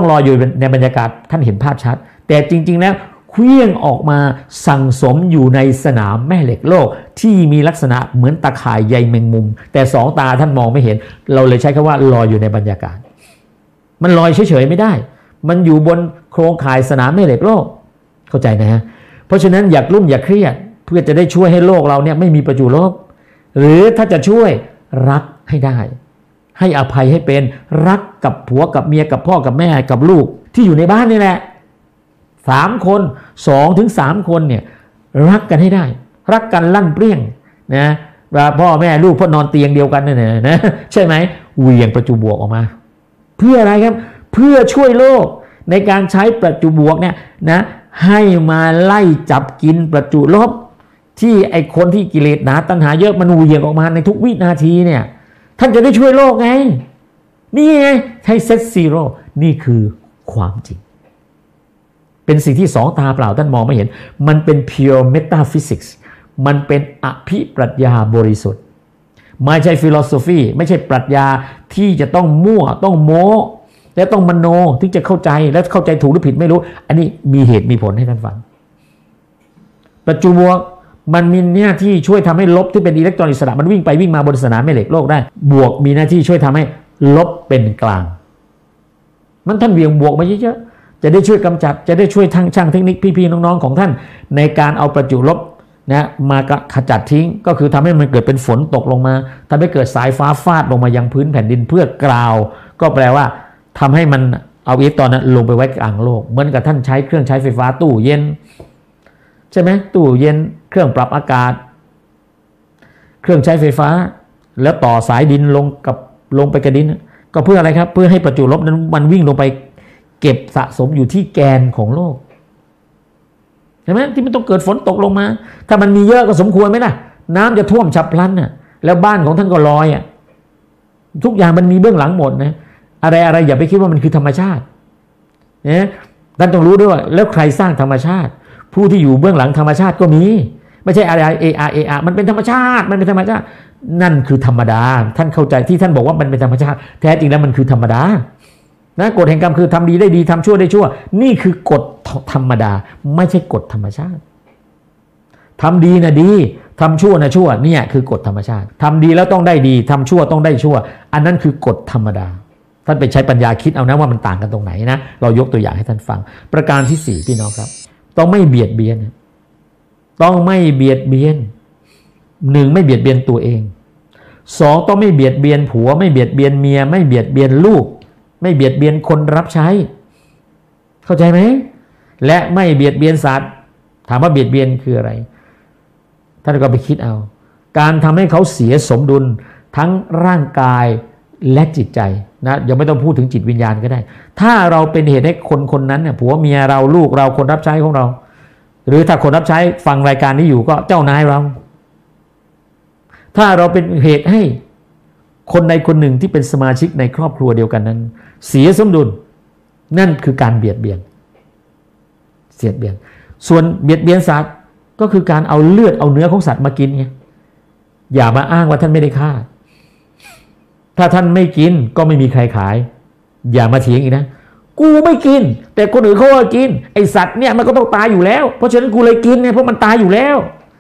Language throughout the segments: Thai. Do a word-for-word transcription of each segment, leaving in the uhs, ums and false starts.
ลอยอยู่ในบรรยากาศท่านเห็นภาพชัดแต่จริงๆแล้วเคลื่องออกมาสั่งสมอยู่ในสนามแม่เหล็กโลกที่มีลักษณะเหมือนตะข่ายใยแมงมุมแต่สองตาท่านมองไม่เห็นเราเลยใช้คำว่าลอยอยู่ในบรรยากาศมันลอยเฉยๆไม่ได้มันอยู่บนโครงข่ายสนามแม่เหล็กโลกเข้าใจนะฮะเพราะฉะนั้นอย่ากลุ้มอย่าเครียดเพื่อจะได้ช่วยให้โลกเราเนี่ยไม่มีประจุลบหรือถ้าจะช่วยรักให้ได้ให้อภัยให้เป็นรักกับผัวกับเมียกับพ่อกับแม่กับลูกที่อยู่ในบ้านนี่แหละสามคนสองถึงสามคนเนี่ยรักกันให้ได้รักกันลั่นเปรี้ยงนะว่าพ่อแม่ลูกพ่อนอนเตียงเดียวกันเนี่ยนะใช่ไหมเหวี่ยงประจุบวกออกมาเพื่ออะไรครับเพื่อช่วยโลกในการใช้ประจุบวกเนี่ยนะให้มาไล่จับกินประจุลบที่ไอคนที่กิเลสหนาตัณหาเยอะมันเหวี่ยงออกมาในทุกวินาทีเนี่ยท่านจะได้ช่วยโลกไงนี่ไงใช้เซตซีโร่นี่คือความจริงเป็นสิ่งที่สองตาเปล่าท่านมองไม่เห็นมันเป็น pure metaphysics มันเป็นอภิปรัชญาบริสุทธิ์ไม่ใช่ philosophy ไม่ใช่ปรัชญาที่จะต้องมั่วต้องโม้และต้องมโนถึงจะเข้าใจและเข้าใจถูกหรือผิดไม่รู้อันนี้มีเหตุมีผลให้ท่านฟังประจุบวกมันมีหน้าที่ช่วยทำให้ลบที่เป็นอิเล็กตรอนอิสระมันวิ่งไปวิ่งมาบนสนามแม่เหล็กโลกได้บวกมีหน้าที่ช่วยทำให้ลบเป็นกลางมันท่านเวียงบวกมาเยอะๆจะได้ช่วยกำจัดจะได้ช่วยทั้งช่างเทคนิคพี่ๆน้องๆของท่านในการเอาประจุลบนะมาขจัดทิ้งก็คือทำให้มันเกิดเป็นฝนตกลงมาทำให้เกิดสายฟ้าฟาดลงมายังพื้นแผ่นดินเพื่อกราวก็แปลว่าทำให้มันเอาอิเล็กตรอนนั้นลงไปไว้กลางโลกเหมือนกับท่านใช้เครื่องใช้ไฟฟ้าตู้เย็นใช่ไหมตู้เย็นเครื่องปรับอากาศเครื่องใช้ไฟฟ้าแล้วต่อสายดินลงกับลงไปกับดินก็เพื่ออะไรครับเพื่อให้ประจุลบนั้นมันวิ่งลงไปเก็บสะสมอยู่ที่แกนของโลกใช่ไหมที่มันต้องเกิดฝนตกลงมาถ้ามันมีเยอะก็สมควรไหมล่ะน้ำจะท่วมฉับพลันน่ะแล้วบ้านของท่านก็ลอยอ่ะทุกอย่างมันมีเบื้องหลังหมดนะอะไรอะไรอย่าไปคิดว่ามันคือธรรมชาตินะท่านต้องรู้ด้วยว่าแล้วใครสร้างธรรมชาติผู้ที่อยู่เบื้องหลังธรรมชาติก็มีไม่ใช่อะไรเออาเออามันเป็นธรรมชาติมันเป็นธรรมชาตินั่นคือธรรมดาท่านเข้าใจที่ท่านบอกว่ามันเป็นธรรมชาติแท้จริงแล้วมันคือธรรมดานะกฎแห่งกรรมคือทำดีได้ดีทำชั่วได้ชั่วนี่คือกฎธรรมดาไม่ใช่กฎธรรมชาติทำดีนะดีทำชั่วนะชั่วเนี่ยคือกฎธรรมชาติทำดีแล้วต้องได้ดีทำชั่วต้องได้ชั่วอันนั้นคือกฎธรรมดาท่านไปใช้ปัญญาคิดเอานะว่ามันต่างกันตรงไหนนะเรายกตัวอย่างให้ท่านฟังประการที่สี่พี่น้องครับต้องไม่เบียดเบียนต้องไม่เบียดเบียนหนึ่งไม่เบียดเบียนตัวเองสองต้องไม่เบียดเบียนผัวไม่เบียดเบียนเมียไม่เบียดเบียนลูกไม่เบียดเบียนคนรับใช้เข้าใจไหมและไม่เบียดเบียนสัตว์ถามว่าเบียดเบียนคืออะไรท่านก็ไปคิดเอาการทำให้เขาเสียสมดุลทั้งร่างกายและจิตใจนะยังไม่ต้องพูดถึงจิตวิญญาณก็ได้ถ้าเราเป็นเหตุให้คนคนนั้นเนี่ยผัวเมียเราลูกเราคนรับใช้ของเราหรือถ้าคนรับใช้ฟังรายการนี้อยู่ก็เจ้านายเราถ้าเราเป็นเหตุให้คนใดคนหนึ่งที่เป็นสมาชิกในครอบครัวเดียวกันนั้นเสียสมดุลนั่นคือการเบียดเบียนเสียดเบียนส่วนเบียดเบียนสัตว์ก็คือการเอาเลือดเอาเนื้อของสัตว์มากินไงอย่ามาอ้างว่าท่านไม่ได้ฆ่าถ้าท่านไม่กินก็ไม่มีใครขายอย่ามาเถียงอีกนะกูไม่กินแต่คนอื่นเขาก็กินไอสัตว์เนี่ยมันก็ต้องตายอยู่แล้วเพราะฉะนั้นกูเลยกินเนี่ยเพราะมันตายอยู่แล้ว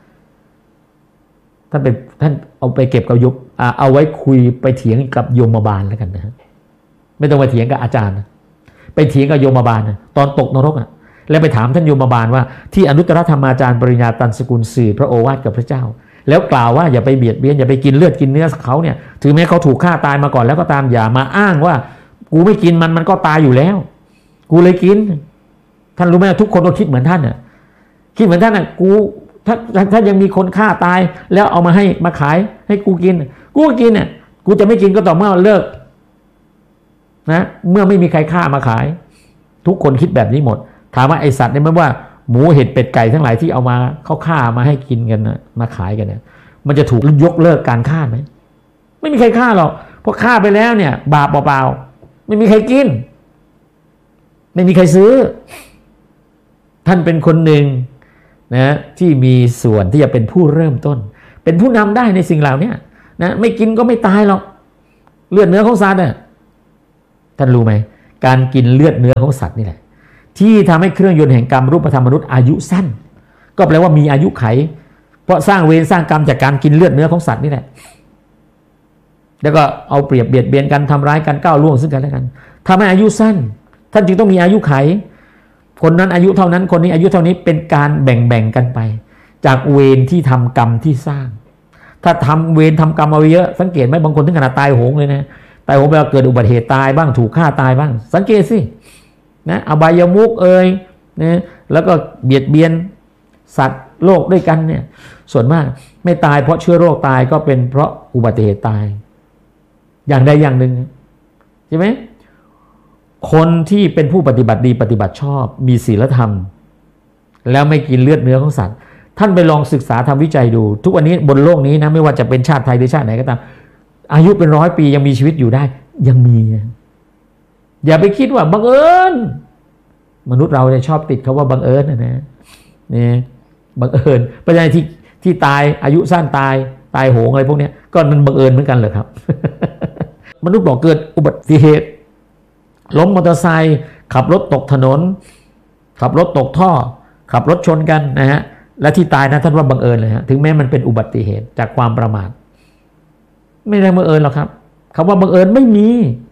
ท่านไปท่านเอาไปเก็บกับยมเอาไว้คุยไปเถียงกับโยมบาลแล้วกันนะไม่ต้องไปเถียงกับอาจารย์ไปเถียงกับโยมบาลนะตอนตกนรกอ่ะแล้วไปถามท่านโยมบาลว่าที่อนุตตรธรรมาจารย์ปริญญาตันสกุลสื่อพระโอวาทกับพระเจ้าแล้วกล่าวว่าอย่าไปเบียดเบียนอย่าไปกินเลือดกินเนื้อเขาเนี่ยถึงแม้เขาถูกฆ่าตายมาก่อนแล้วก็ตามอย่ามาอ้างว่ากูไม่กินมันมันก็ตายอยู่แล้วกูเลยกินท่านรู้ไหมทุกคนก็คิดเหมือนท่านน่ะคิดเหมือนท่านน่ะกูถ้าถ้ายังมีคนฆ่าตายแล้วเอามาให้มาขายให้กูกินกูก็กินน่ะกูจะไม่กินก็ต่อเมื่อเลิกนะเมื่อไม่มีใครฆ่ามาขายทุกคนคิดแบบนี้หมดถามว่าไอสัตว์เนี่ยไม่ว่าหมูเห็ดเป็ดไก่ทั้งหลายที่เอามาเขาฆ่ามาให้กินกันนะมาขายกันเนี่ยมันจะถูกยกเลิกการฆ่าไหมไม่มีใครฆ่าหรอกเพราะฆ่าไปแล้วเนี่ยบาปเปล่าๆไม่มีใครกินไม่มีใครซื้อท่านเป็นคนหนึ่งนะที่มีส่วนที่จะเป็นผู้เริ่มต้นเป็นผู้นำได้ในสิ่งเหล่านี้นะไม่กินก็ไม่ตายหรอกเลือดเนื้อของสัตว์น่ะท่านรู้ไหมการกินเลือดเนื้อของสัตว์นี่แหละที่ทำให้เครื่องยนต์แห่งกรรมรูปธรรมมนุษย์อายุสั้นก็แปลว่ามีอายุไขเพราะสร้างเวรสร้างกรรมจากการกินเลือดเนื้อของสัตว์นี่แหละแล้วก็เอาเปรียบเบียดเบียนกันทำร้ายกันก้าวล่วงซึ่งกันและกันทำให้อายุสั้นท่านจึงต้องมีอายุไขคนนั้นอายุเท่านั้นคนนี้อายุเท่านี้เป็นการแบ่งแบ่งกันไปจากเวรที่ทำกรรมที่สร้างถ้าทำเวรทำกรรมเอาเยอะสังเกตไหมบางคนถึงขนาดตายโหงเลยนะตายโหงแปลว่าเกิดอุบัติเหตุตายบ้างถูกฆ่าตายบ้างสังเกตสินะอบายมุขเอ่ยนะแล้วก็เบียดเบียนสัตว์โลกด้วยกันเนี่ยส่วนมากไม่ตายเพราะเชื้อโรคตายก็เป็นเพราะอุบัติเหตุตายอย่างใดอย่างหนึ่งใช่ไหมคนที่เป็นผู้ปฏิบัติดีปฏิบัติชอบมีศีลธรรมแล้วไม่กินเลือดเนื้อของสัตว์ท่านไปลองศึกษาทำวิจัยดูทุกวันนี้บนโลกนี้นะไม่ว่าจะเป็นชาติไทยหรือชาติไหนก็ตามอายุเป็นร้อยปียังมีชีวิตอยู่ได้ยังมีอย่าไปคิดว่าบังเอิญมนุษย์เราเนี่ยชอบติดคำว่าบังเอิญนะนะนี่บังเอิญเพราะฉะนั้นที่ที่ตายอายุสั้นตายตายโหงอะไรพวกนี้ก็มันบังเอิญเหมือนกันเหรอครับ มนุษย์บอกเกิดอุบัติเหตุล้มมอเตอร์ไซค์ขับรถตกถนนขับรถตกท่อขับรถชนกันนะฮะและที่ตายนะท่านว่าบังเอิญเลยฮะถึงแม้มันเป็นอุบัติเหตุจากความประมาทไม่ได้บังเอิญหรอกครับคำว่าบังเอิญไม่มี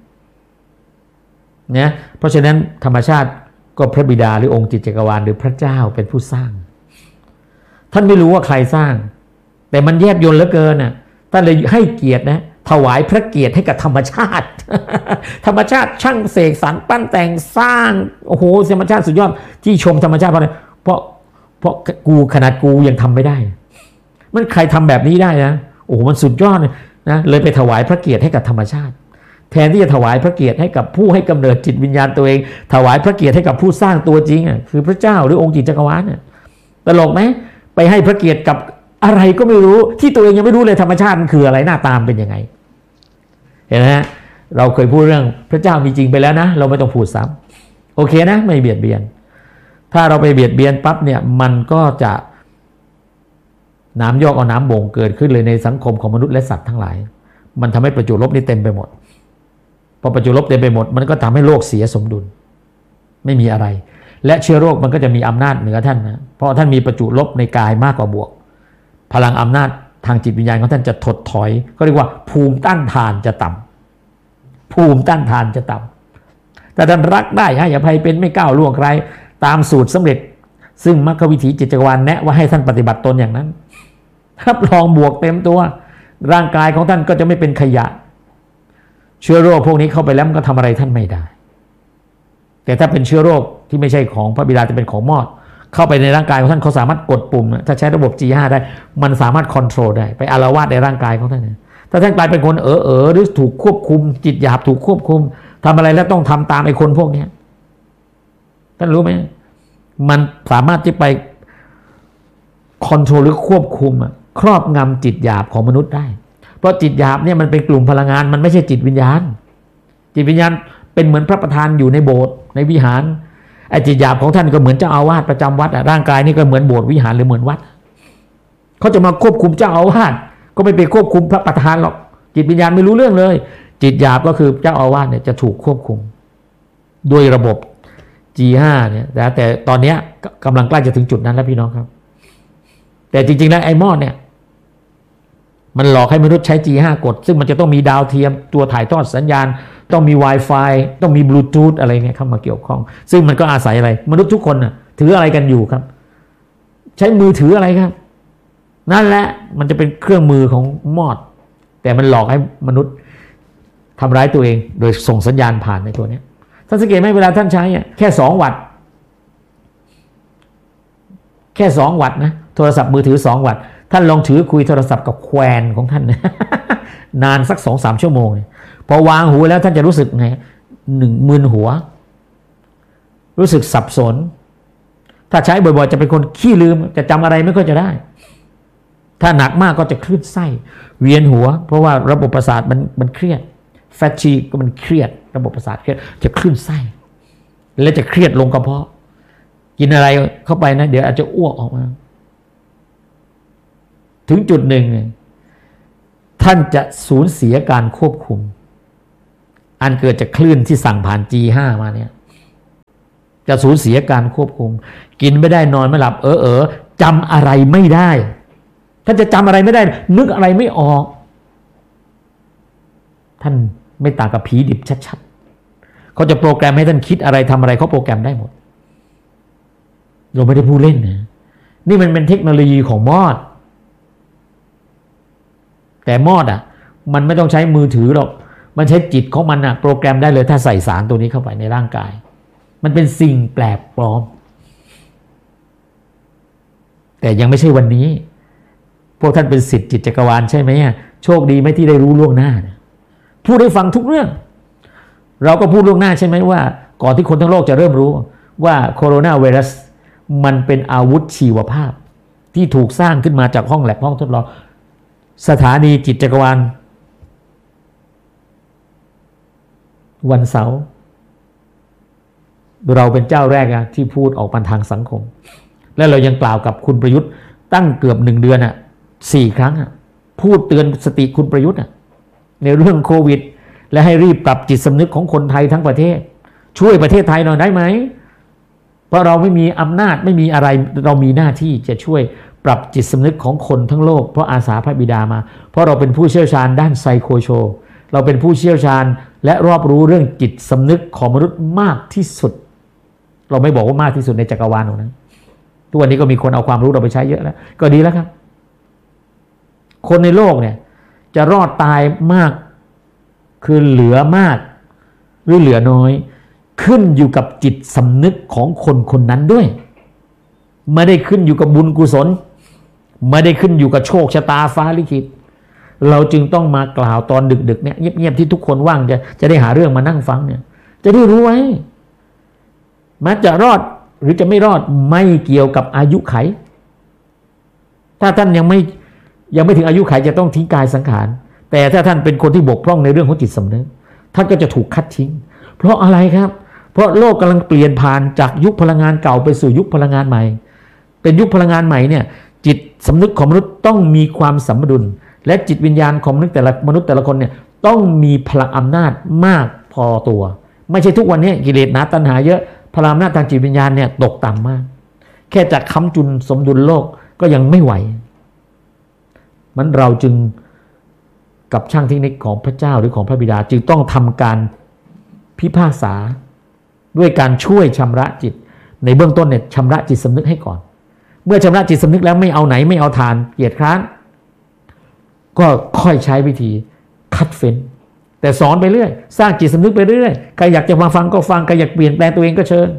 นะเพราะฉะนั้นธรรมชาติก็พระบิดาหรือองค์จิตจักรวาลหรือพระเจ้าเป็นผู้สร้างท่านไม่รู้ว่าใครสร้างแต่มันแยบยลเหลือเกินน่ะท่านเลยให้เกียรตินะถวายพระเกียรติให้กับธรรมชาติ ธรรมชาติช่างเสกสรรปั้นแต่งสร้างโอ้โหธรรมชาติสุดยอดที่ชมธรรมชาติเพราะอะไรเพราะเพราะกูขนาดกูยังทำไม่ได้มันใครทำแบบนี้ได้นะโอ้โหมันสุดยอดนะเลยไปถวายพระเกียรติให้กับธรรมชาติแทนที่จะถวายพระเกียรติให้กับผู้ให้กำเนิดจิตวิญญาณตัวเองถวายพระเกียรติให้กับผู้สร้างตัวจริงอ่ะคือพระเจ้าหรือองค์จิตจักรวาลน่ะตลกไหมไปให้พระเกียรติกับอะไรก็ไม่รู้ที่ตัวเองยังไม่รู้เลยธรรมชาติมันคืออะไรหน้าตามเป็นยังไงเห็นไหมฮะเราเคยพูดเรื่องพระเจ้ามีจริงไปแล้วนะเราไม่ต้องพูดซ้ำโอเคนะไม่เบียดเบียนถ้าเราไปเบียดเบียนปั๊บเนี่ยมันก็จะน้ำยอกเอาน้ำบ่งเกิดขึ้นเลยในสังคมของมนุษย์และสัตว์ทั้งหลายมันทำให้ประจุลบนี่เต็มไปหมดพอประจุลบเต็มไปหมดมันก็ทำให้โลกเสียสมดุลไม่มีอะไรและเชื้อโรคมันก็จะมีอำนาจเหนือท่านนะเพราะท่านมีประจุลบในกายมากกว่าบวกพลังอำนาจทางจิตวิญญาณของท่านจะถดถอยก็เรียกว่าภูมิต้านทานจะต่ำภูมิต้านทานจะต่ำแต่ท่านรักได้ให้อภัยเป็นไม่ก้าวล่วงใครตามสูตรสำเร็จซึ่งมรรควิถีจิตจักรวาลแนะว่าให้ท่านปฏิบัติตนอย่างนั้นรับรองบวกเต็มตัวร่างกายของท่านก็จะไม่เป็นขยะเชื้อโรคพวกนี้เข้าไปแล้วมันก็ทำอะไรท่านไม่ได้แต่ถ้าเป็นเชื้อโรคที่ไม่ใช่ของพระบิดาจะเป็นของมอดเข้าไปในร่างกายของท่านเขาสามารถกดปุ่มถ้าใช้ระบบ จี ห้า ได้มันสามารถคอนโทรลได้ไปอาละวาดในร่างกายของท่านถ้าท่านกลายเป็นคนเออเออหรือถูกควบคุมจิตหยาบถูกควบคุมทำอะไรแล้วต้องทำตามไอ้คนพวกนี้ท่านรู้ไหมมันสามารถที่ไปคอนโทรลหรือควบคุมครอบงำจิตหยาบของมนุษย์ได้เพราะจิตหยาบเนี่ยมันเป็นกลุ่มพลังงานมันไม่ใช่จิตวิญญาณจิตวิญญาณเป็นเหมือนพระประธานอยู่ในโบสถ์ในวิหารไอ้จิตหยาบของท่านก็เหมือนเจ้าอาวาสประจำวัดร่างกายนี่ก็เหมือนโบสถ์วิหารหรือเหมือนวัดเขาจะมาควบคุมเจ้าอาวาสก็ไม่ไปควบคุมพระประธานหรอกจิตวิญญาณไม่รู้เรื่องเลยจิตหยาบก็คือเจ้าอาวาสเนี่ยจะถูกควบคุมด้วยระบบ จี ห้า เนี่ยแต่ตอนนี้กำลังใกล้จะถึงจุดนั้นแล้วพี่น้องครับแต่จริงๆแล้วไอ้มอดเนี่ยมันหลอกให้มนุษย์ใช้ จี ห้า กดซึ่งมันจะต้องมีดาวเทียมตัวถ่ายทอดสัญญาณต้องมี Wi-Fi ต้องมีบลูทูธอะไรเนี่ยเข้ามาเกี่ยวข้องซึ่งมันก็อาศัยอะไรมนุษย์ทุกคนน่ะถืออะไรกันอยู่ครับใช้มือถืออะไรครับนั่นแหละมันจะเป็นเครื่องมือของมอดแต่มันหลอกให้มนุษย์ทำร้ายตัวเองโดยส่งสัญญาณผ่านในตัวนี้ท่านสังเกตไหมเวลาท่านใช้แค่สองวัตต์แค่สองวัตต์นะโทรศัพท์มือถือสองวัตต์ท่านลองถือคุยโทรศัพท์กับแควนของท่าน นานสัก สองถึงสาม ชั่วโมงพอวางหูแล้วท่านจะรู้สึกไงหนึ่งมึนหัวรู้สึกสับสนถ้าใช้บ่อยๆจะเป็นคนขี้ลืมจะจำอะไรไม่ค่อยจะได้ถ้าหนักมากก็จะคลื่นไส้เวียนหัวเพราะว่าระบบประสาทมันมันเครียดแฟตชีก็มันเครียดระบบประสาทเครียดจะคลื่นไส้แล้วจะเครียดลงกระเพาะกินอะไรเข้าไปนะเดี๋ยวอาจจะอ้วกออกมาถึงจุดหนึ่งท่านจะสูญเสียการควบคุมอันเกิดจากคลื่นที่สั่งผ่าน จี ห้า มาเนี่ยจะสูญเสียการควบคุมกินไม่ได้นอนไม่หลับเออเออจำอะไรไม่ได้ท่านจะจำอะไรไม่ได้นึกอะไรไม่ออกท่านไม่ต่างกับผีดิบชัดๆเขาจะโปรแกรมให้ท่านคิดอะไรทำอะไรเขาโปรแกรมได้หมดเราไม่ได้พูดเล่นนะนี่มันเป็นเทคโนโลยีของมอดแต่มอดอ่ะมันไม่ต้องใช้มือถือหรอกมันใช้จิตของมันอ่ะโปรแกรมได้เลยถ้าใส่สารตัวนี้เข้าไปในร่างกายมันเป็นสิ่งแปลกปลอมแต่ยังไม่ใช่วันนี้พวกท่านเป็นศิษย์จิตจักรวาลใช่ไหมโชคดีไหมที่ได้รู้ล่วงหน้าพูดให้ฟังทุกเรื่องเราก็พูดล่วงหน้าใช่ไหมว่าก่อนที่คนทั้งโลกจะเริ่มรู้ว่าโคโรนาไวรัสมันเป็นอาวุธชีวภาพที่ถูกสร้างขึ้นมาจากห้องแลบห้องทดลองสถานีจิตจักรวาลวันเสาร์เราเป็นเจ้าแรกอะที่พูดออกมาทางสังคมและเรายังกล่าวกับคุณประยุทธ์ตั้งเกือบหนึ่งเดือนอะสี่ครั้งอะพูดเตือนสติคุณประยุทธ์อะในเรื่องโควิดและให้รีบปรับจิตสำนึกของคนไทยทั้งประเทศช่วยประเทศไทยหน่อยได้ไหมเพราะเราไม่มีอำนาจไม่มีอะไรเรามีหน้าที่จะช่วยปรับจิตสำนึกของคนทั้งโลกเพราะอาสาพระบิดามาเพราะเราเป็นผู้เชี่ยวชาญด้านไซโคโชเราเป็นผู้เชี่ยวชาญและรอบรู้เรื่องจิตสำนึกของมนุษย์มากที่สุดเราไม่บอกว่ามากที่สุดในจักรวาลหรอกนะทุกวันนี้ก็มีคนเอาความรู้เราไปใช้เยอะแล้วก็ดีแล้วครับคนในโลกเนี่ยจะรอดตายมากคือเหลือมากหรือเหลือน้อยขึ้นอยู่กับจิตสำนึกของคนคนนั้นด้วยไม่ได้ขึ้นอยู่กับบุญกุศลไม่ได้ขึ้นอยู่กับโชคชะตาฟ้าลิขิตเราจึงต้องมากล่าวตอนดึกๆเนี่ยเงียบๆที่ทุกคนว่างจะจะได้หาเรื่องมานั่งฟังเนี่ยจะได้รู้ไว้มันจะรอดหรือจะไม่รอดไม่เกี่ยวกับอายุไขถ้าท่านยังไม่ยังไม่ถึงอายุไขจะต้องทิ้งกายสังขารแต่ถ้าท่านเป็นคนที่บกพร่องในเรื่องของจิตสำนึกท่านก็จะถูกคัดทิ้งเพราะอะไรครับเพราะโลกกำลังเปลี่ยนผ่านจากยุคพลังงานเก่าไปสู่ยุคพลังงานใหม่เป็นยุคพลังงานใหม่เนี่ยจิตสำนึกของมนุษย์ต้องมีความสมดุลและจิตวิญญาณของมนุษย์แต่ละมนุษย์แต่ละคนเนี่ยต้องมีพลังอำนาจมากพอตัวไม่ใช่ทุกวันนี้กิเลสหนาตัณหาเยอะพลังอำนาจทางจิตวิญญาณเนี่ยตกต่ำมากแค่จะค้ำจุนสมดุลโลกก็ยังไม่ไหวมันเราจึงกับช่างเทคนิคของพระเจ้าหรือของพระบิดาจึงต้องทำการพิพากษาด้วยการช่วยชำระจิตในเบื้องต้นเนี่ยชำระจิตสำนึกให้ก่อนเมื่อชำระจิตสำนึกแล้วไม่เอาไหนไม่เอาทานเกียจคร้านก็ค่อยใช้วิธีคัดเฟ้นแต่สอนไปเรื่อยสร้างจิตสำนึกไปเรื่อยใครอยากจะมาฟังก็ฟังใครอยากเปลี่ยนแปลงตัวเองก็เชิญ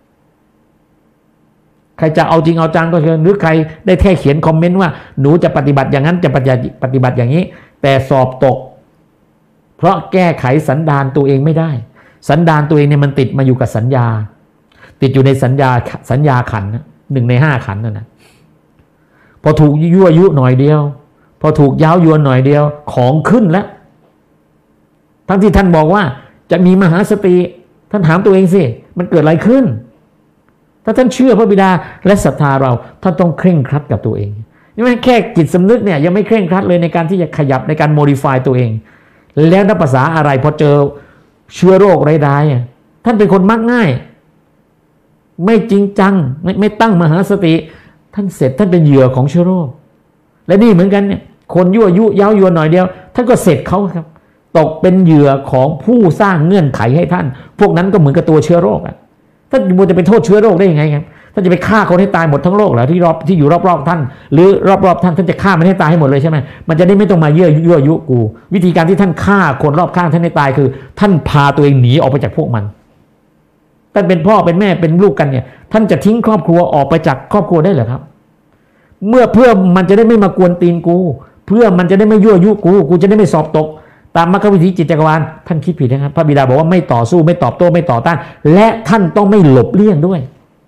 ใครจะเอาจริงเอาจังก็เชิญหรือใครได้แค่เขียนคอมเมนต์ว่าหนูจะปฏิบัติอย่างนั้นจะปฏิบัติอย่างนี้แต่สอบตกเพราะแก้ไขสันดานตัวเองไม่ได้สันดานตัวเองเนี่ยมันติดมาอยู่กับสัญญาติดอยู่ในสัญญาสัญญาขันธ์หนึ่งในห้าขันธ์นั่นนะพอถูกยั่วยุหน่อยเดียวพอถูกย้าวยวนหน่อยเดียวของขึ้นแล้วทั้งที่ท่านบอกว่าจะมีมหาสติท่านถามตัวเองสิมันเกิดอะไรขึ้นถ้าท่านเชื่อพระบิดาและศรัทธาเราท่านต้องเคร่งครัดกับตัวเองนี่ไม่แค่จิตสำนึกเนี่ยยังไม่เคร่งครัดเลยในการที่จะขยับในการโมดิฟายตัวเองแล้วนับภาษาอะไรพอเจอเชื้อโรคร้ายๆท่านเป็นคนมักง่ายไม่จริงจังไม่ไม่ตั้งมหาสติท่านเสร็จท่านเป็นเหยื่อของเชื้อโรคและนี่เหมือนกันเนี่ยคนยั่วยุเย้ายวนหน่อยเดียวท่านก็เสร็จเขาครับตกเป็นเหยื่อของผู้สร้างเงื่อนไขให้ท่านพวกนั้นก็เหมือนกับตัวเชื้อโรคอ่ะท่านจะไปโทษเชื้อโรคได้ยังไงครับท่านจะไปฆ่าคนให้ตายหมดทั้งโลกเหรอที่รอบที่อยู่รอบๆท่านหรือรอบๆท่านท่านจะฆ่ามันให้ตายให้หมดเลยใช่ไหมมันจะได้ไม่ต้องมาเยื่อยั่วยุกูวิธีการที่ท่านฆ่าคนรอบข้างท่านให้ตายคือท่านพาตัวเองหนีออกไปจากพวกมันท่านเป็นพ่อเป็นแม่เป็นลูกกันเนี่ยท่านจะทิ้งครอบครัวออกไปจากครอบครัวได้เหรอครับเมื่อเพื่อมันจะได้ไม่มากวนตีนกูเพื่อมันจะได้ไม่ยั่วยุกูกูจะได้ไม่สอบตกตามมรรควิธีจิตจักรวาลท่านคิดผิดนะครับพระบิดาบอกว่าไม่ต่อสู้ไม่ตอบโต้ไม่ต่อต้านและท่านต้องไม่หลบเลี่ยงด้วย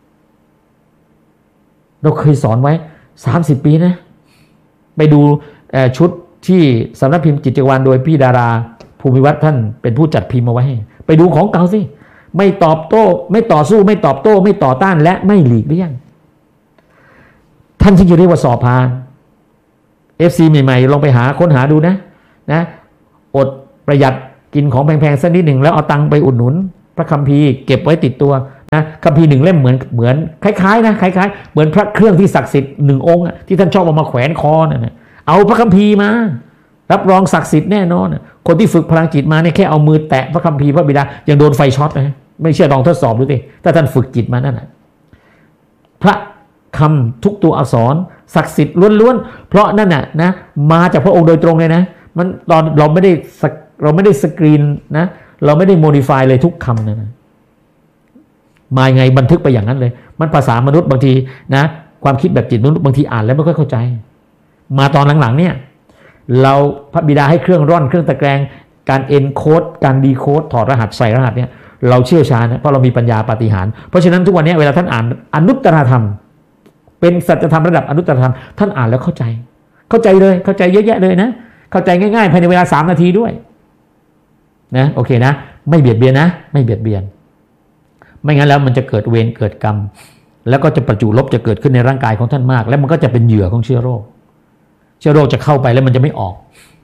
เราเคยสอนไว้สามสิบปีนะไปดูชุดที่สำนักพิมพ์จิตจักรวาลโดยพี่ดาราภูมิวัฒน์ท่านเป็นผู้จัดพิมพ์มาไว้ไปดูของเก่าสิไม่ตอบโต้ไม่ต่อสู้ไม่ตอบโต้ไม่ต่อต้านและไม่หลีกเลี่ยงท่านที่จะเรียกว่าสอบผ่าน เอฟ ซี ใหม่ๆลองไปหาค้นหาดูนะนะอดประหยัดกินของแพงๆสักนิดหนึ่งแล้วเอาตังค์ไปอุดหนุนพระคัมภีร์เก็บไว้ติดตัวนะคัมภีร์หนึ่งเล่มเหมือนเหมือนคล้ายๆนะคล้ายๆเหมือนพระเครื่องที่ศักดิ์สิทธิ์หนึ่งองค์ที่ท่านชอบเอามาแขวนคอนั่นนะเอาพระคัมภีร์มารับรองศักดิ์สิทธิ์แน่นอนคนที่ฝึกพลังจิตมาเนี่ยแค่เอามือแตะพระคัมภีร์พระบิดายังโดนไฟช็อตนะไม่เชื่อลองทดสอบดูสิถ้าท่านฝึกจิตมานั่นนะพระคำทุกตัวอักษรศักดิ์สิทธิ์ล้วนๆเพราะนั่นน่ะนะมาจากพระองค์โดยตรงเลยนะมันตอนเราไม่ได้เราไม่ได้สกรีนนะเราไม่ได้โมดิฟายเลยทุกคำนะนะมาไงบันทึกไปอย่างนั้นเลยมันภาษามนุษย์บางทีนะความคิดแบบจิตมนุษย์บางทีอ่านแล้วไม่ค่อยเข้าใจมาตอนหลังๆเนี่ยเราพระบิดาให้เครื่องร่อนเครื่องตะแกรงการเอนโคดการดีโคดถอดรหัสใส่รหัสเนี่ยเราเชี่ยวชาญนะเพราะเรามีปัญญาปาฏิหาริย์เพราะฉะนั้นทุกวันนี้เวลาท่านอ่านอนุตตรธรรมเป็นสัจธรรมระดับอนุตตรธรรมท่านอ่านแล้วเข้าใจเข้าใจเลยเข้าใจเยอะแยะเลยนะเข้าใจง่ายๆภายในเวลาสามนาทีด้วยนะโอเคนะไม่เบียดเบียนนะไม่เบียดเบียนไม่งั้นแล้วมันจะเกิดเวรเกิดกรรมแล้วก็จะประจุลบจะเกิดขึ้นในร่างกายของท่านมากแล้วมันก็จะเป็นเหยื่อของเชื้อโรคเชื้อโรคจะเข้าไปแล้วมันจะไม่ออก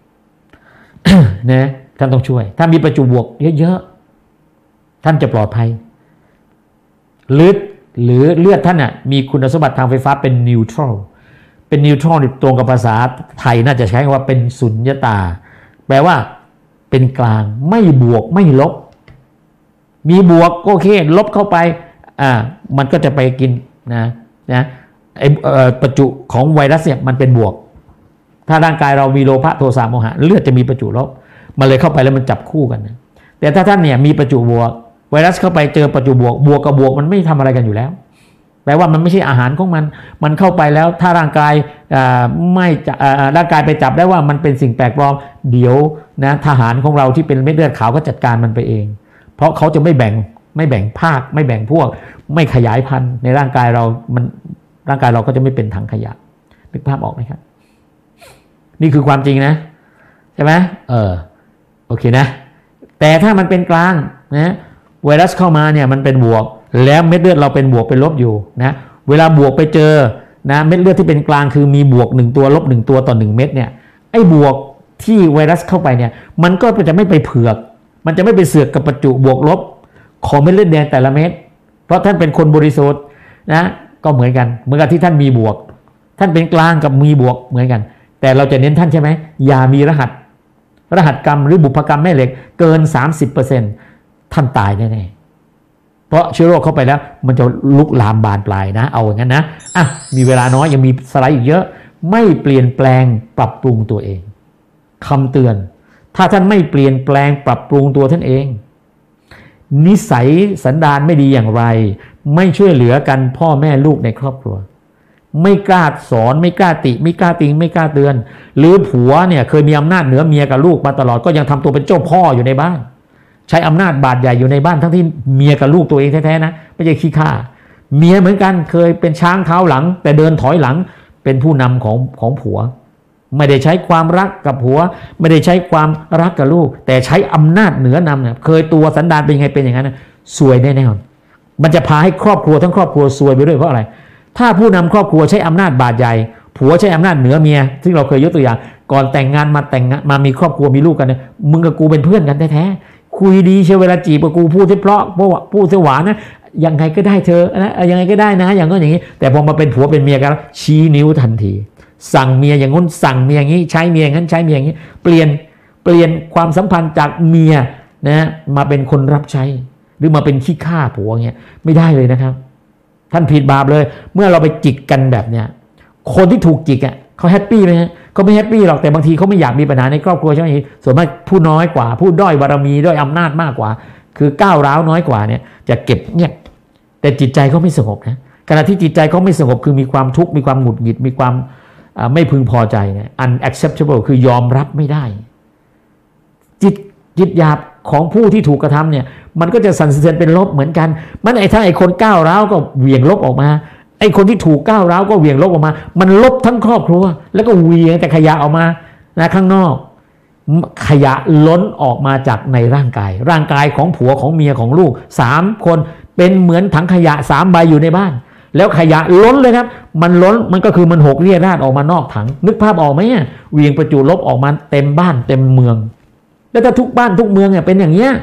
นะท่านต้องช่วยถ้ามีประจุบวกเยอะๆท่านจะปลอดภัยหรือหรือเลือดท่านน่ะมีคุณสมบัติทางไฟฟ้าเป็นนิวทรัลเป็นนิวทรัลตรงกับภาษาไทยน่าจะใช้คำว่าเป็นสุญญตาแปลว่าเป็นกลางไม่บวกไม่ลบมีบวกโอเคลบเข้าไปอ่ามันก็จะไปกินนะนะไอประจุของไวรัสเนี่ยมันเป็นบวกถ้าร่างกายเรามีโลภะโทสะโมหะเลือดจะมีประจุลบมันเลยเข้าไปแล้วมันจับคู่กันนะแต่ถ้าท่านเนี่ยมีประจุบวกไวรัสเข้าไปเจอประจุบวกบวกกับบวกมันไม่ทำอะไรกันอยู่แล้วแปลว่ามันไม่ใช่อาหารของมันมันเข้าไปแล้วถ้าร่างกายไม่ร่างกายไปจับได้ว่ามันเป็นสิ่งแปลกปลอมเดี๋ยวนะทหารของเราที่เป็นเม็ดเลือดขาวก็จัดการมันไปเองเพราะเขาจะไม่แบ่งไม่แบ่งภาคไม่แบ่งพวกไม่ขยายพันธุ์ในร่างกายเรามันร่างกายเราก็จะไม่เป็นถังขยะนึกภาพออกไหมครับนี่คือความจริงนะใช่ไหมเออโอเคนะแต่ถ้ามันเป็นกลางนะไวรัสเข้ามาเนี่ยมันเป็นบวกแล้วเม็ดเลือดเราเป็นบวกเป็นลบอยู่นะเวลาบวกไปเจอนะเม็ดเลือดที่เป็นกลางคือมีบวกหนึ่งตัวลบหนึ่งตัวต่อหนึ่งเม็ดเนี่ยไอ้บวกที่ไวรัสเข้าไปเนี่ยมันก็จะไม่ไปเผือกมันจะไม่ไปเสือกกับประจุบวกลบของเม็ดเลือดแดงแต่ละเม็ดเพราะท่านเป็นคนบริสุทธิ์นะก็เหมือนกันเหมือนกับที่ท่านมีบวกท่านเป็นกลางกับมีบวกเหมือนกันแต่เราจะเน้นท่านใช่ไหมอย่ามีรหัสรหัสกรรมหรือบุพกรรมแม่เหล็กเกิน สามสิบเปอร์เซ็นต์ ท่านตายแน่ๆเพราะเชื้อโรคเข้าไปแล้วมันจะลุกลามบานปลายนะเอาอย่างนั้นนะอ่ะมีเวลาน้อยยังมีสไลด์อีกเยอะไม่เปลี่ยนแปลงปรับปรุงตัวเองคำเตือนถ้าท่านไม่เปลี่ยนแปลงปรับปรุงตัวท่านเองนิสัยสันดานไม่ดีอย่างไรไม่ช่วยเหลือกันพ่อแม่ลูกในครอบครัวไม่กล้าสอนไม่กล้าติไม่กล้าติงไม่กล้าเตือนหรือผัวเนี่ยเคยมีอำนาจเหนือเมียกับลูกมาตลอดก็ยังทำตัวเป็นเจ้าพ่ออยู่ในบ้านใช้อำนาจบาดใหญ่อยู่ในบ้านทั้งที่เมียกับลูกตัวเองแท้ๆนะไม่ใช่ขี้ข้าเมียเหมือนกันเคยเป็นช้างเท้าหลังแต่เดินถอยหลังเป็นผู้นำของของผัวไม่ได้ใช้ความรักกับผัวไม่ได้ใช้ความรักกับลูกแต่ใช้อำนาจเหนือนำเนี่ยเคยตัวสันดานเป็นยังไงเป็นอย่างนั้นซวยแน่ๆมันจะพาให้ครอบครัวทั้งครอบครัวซวยไปด้วยเพราะอะไรถ้าผู้นำครอบครัวใช้อำนาจบาดใหญ่ผัวใช้อำนาจเหนือเมียซึ่งเราเคยยกตัวอย่างก่อนแต่งงานมาแต่งงานมามีครอบครัวมีลูกกันเนี่ยมึงกับกูเป็นเพื่อนกันแท้ๆคุยดีเชียวเวลาจีบกับกูพูดที่เพราะพูดเสียหวานนะยังไงก็ได้เธอนะยังไงก็ได้นะอย่างนั้นอย่างนี้แต่พอมาเป็นผัวเป็นเมียกันชี้นิ้วทันทีสั่งเมียอย่างงู้นสั่งเมียอย่างนี้ใช้เมียอย่างนั้นใช้เมียอย่างนี้เปลี่ยนเปลี่ยนความสัมพันธ์จากเมียนะมาเป็นคนรับใช้หรือมาเป็นขี้ข้าผัวเงี้ยไม่ได้เลยนะครับท่านผิดบาปเลยเมื่อเราไปจิกกันแบบเนี้ยคนที่ถูกจิกอ่ะเขาแฮปปี้ไหมฮะเขาไม่แฮปปี้หรอกแต่บางทีเขาไม่อยากมีปัญหาในครอบครัวใช่ไหมส่วนมากผู้น้อยกว่าผู้ด้อยบารมีด้อยอำนาจมากกว่าคือก้าวร้าวน้อยกว่าเนี่ยจะเก็บเงียบแต่จิตใจเขาไม่สงบนะขณะที่จิตใจเขาไม่สงบคือมีความทุกข์มีความหงุดหงิดมีความไม่พึงพอใจเนี่ย unacceptable คือยอมรับไม่ได้จิตจิตหยาบของผู้ที่ถูกกระทำเนี่ยมันก็จะสั่นสะเทือนเป็นลบเหมือนกันมันไอ้ถ้าไอ้คนก้าวร้าวก็เหวี่ยงลบออกมาไอ้คนที่ถูกก้าวร้าวก็เหวี่ยงลบออกมามันลบทั้งครอบครัวแล้วก็เหวี่ยงแต่ขยะออกมานะข้างนอกขยะล้นออกมาจากในร่างกายร่างกายของผัวของเมียของลูกสามคนเป็นเหมือนถังขยะสามใบอยู่ในบ้านแล้วขยะล้นเลยครับมันล้นมันก็คือมันหกเรี่ยราดออกมานอกถังนึกภาพออกไหมเนี่ยเหวี่ยงประจุลบออกมาเต็มบ้านเต็มเมืองแล้วถ้าทุกบ้านทุกเมืองเนี่ยเป็นอย่างเนี้ย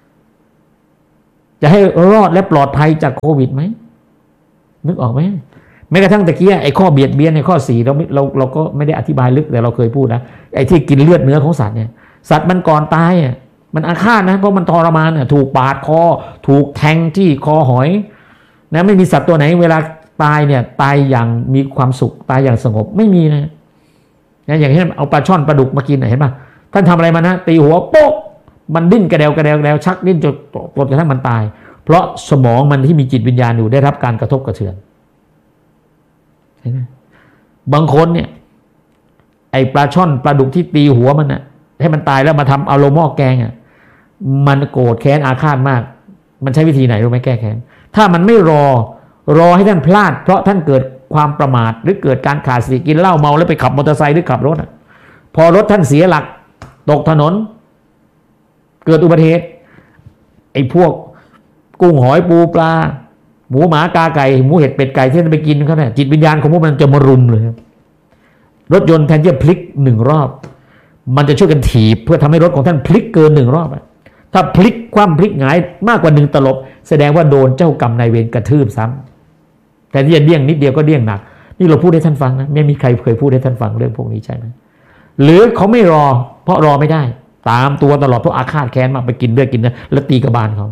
จะให้รอดและปลอดภัยจากโควิดไหมนึกออกไหมแม้กระทั่งตะกี้ไอ้ข้อเบียดเบียนในข้อสี่เราเราเราก็ไม่ได้อธิบายลึกแต่เราเคยพูดนะไอ้ที่กินเลือดเนื้อของสัตว์เนี่ยสัตว์มันก่อนตายอ่ะมันอาฆาตนะเพราะมันทรมานอ่ะถูกปาดคอถูกแทงที่คอหอยนะไม่มีสัตว์ตัวไหนเวลาตายเนี่ยตายอย่างมีความสุขตายอย่างสงบไม่มีนะนะอย่างเช่นเอาปลาช่อนปลาดุกมากินเห็นป่ะท่านทำอะไรมานะตีหัวโป๊ะมันดิ้นกระเดวกระเดวกระเดวชักดิ้นจนจนกระทั่งมันตายเพราะสมองมันที่มีจิตวิญญาณอยู่ได้รับการกระทบกระเทือนเห็นไหมบางคนเนี่ยไอ้ปลาช่อนปลาดุกที่ตีหัวมันน่ะให้มันตายแล้วมาทำเอาลงหม้อแกงอ่ะมันโกรธแค้นอาฆาตมากมันใช้วิธีไหนรู้ไหมแก้แค้นถ้ามันไม่รอรอให้ท่านพลาดเพราะท่านเกิดความประมาทหรือเกิดการขาดสติกินเหล้าเมาแล้วไปขับมอเตอร์ไซค์หรือขับรถพอรถท่านเสียหลักตกถนนเกิดอุบัติเหตุไอ้พวกกุ้งหอยปูปลาหมูหมากาไก่หมูเห็ดเป็ดไก่ที่ท่านไปกินเขาเนี่ยจิตวิญญาณของพวกมันจะมารุมเลยรถยนต์แทนที่จะพลิกหนึ่งรอบมันจะช่วยกันถีบเพื่อทำให้รถของท่านพลิกเกินหนึ่งรอบถ้าพลิกคว่ำพลิกหงายมากกว่าหนึ่งตลบแสดงว่าโดนเจ้ากรรมนายเวรกระทืบซ้ำแต่ที่จะเดี้ยงนิดเดียวก็เดี้ยงหนักนี่เราพูดให้ท่านฟังนะไม่มีใครเคยพูดให้ท่านฟังเรื่องพวกนี้ใช่ไหมหรือเขาไม่รอเพราะรอไม่ได้ตามตัวตลอดเพราะอาฆาตแค้นมากไปกินเลือดกินเนื้อแล้วตีกระบาลเขา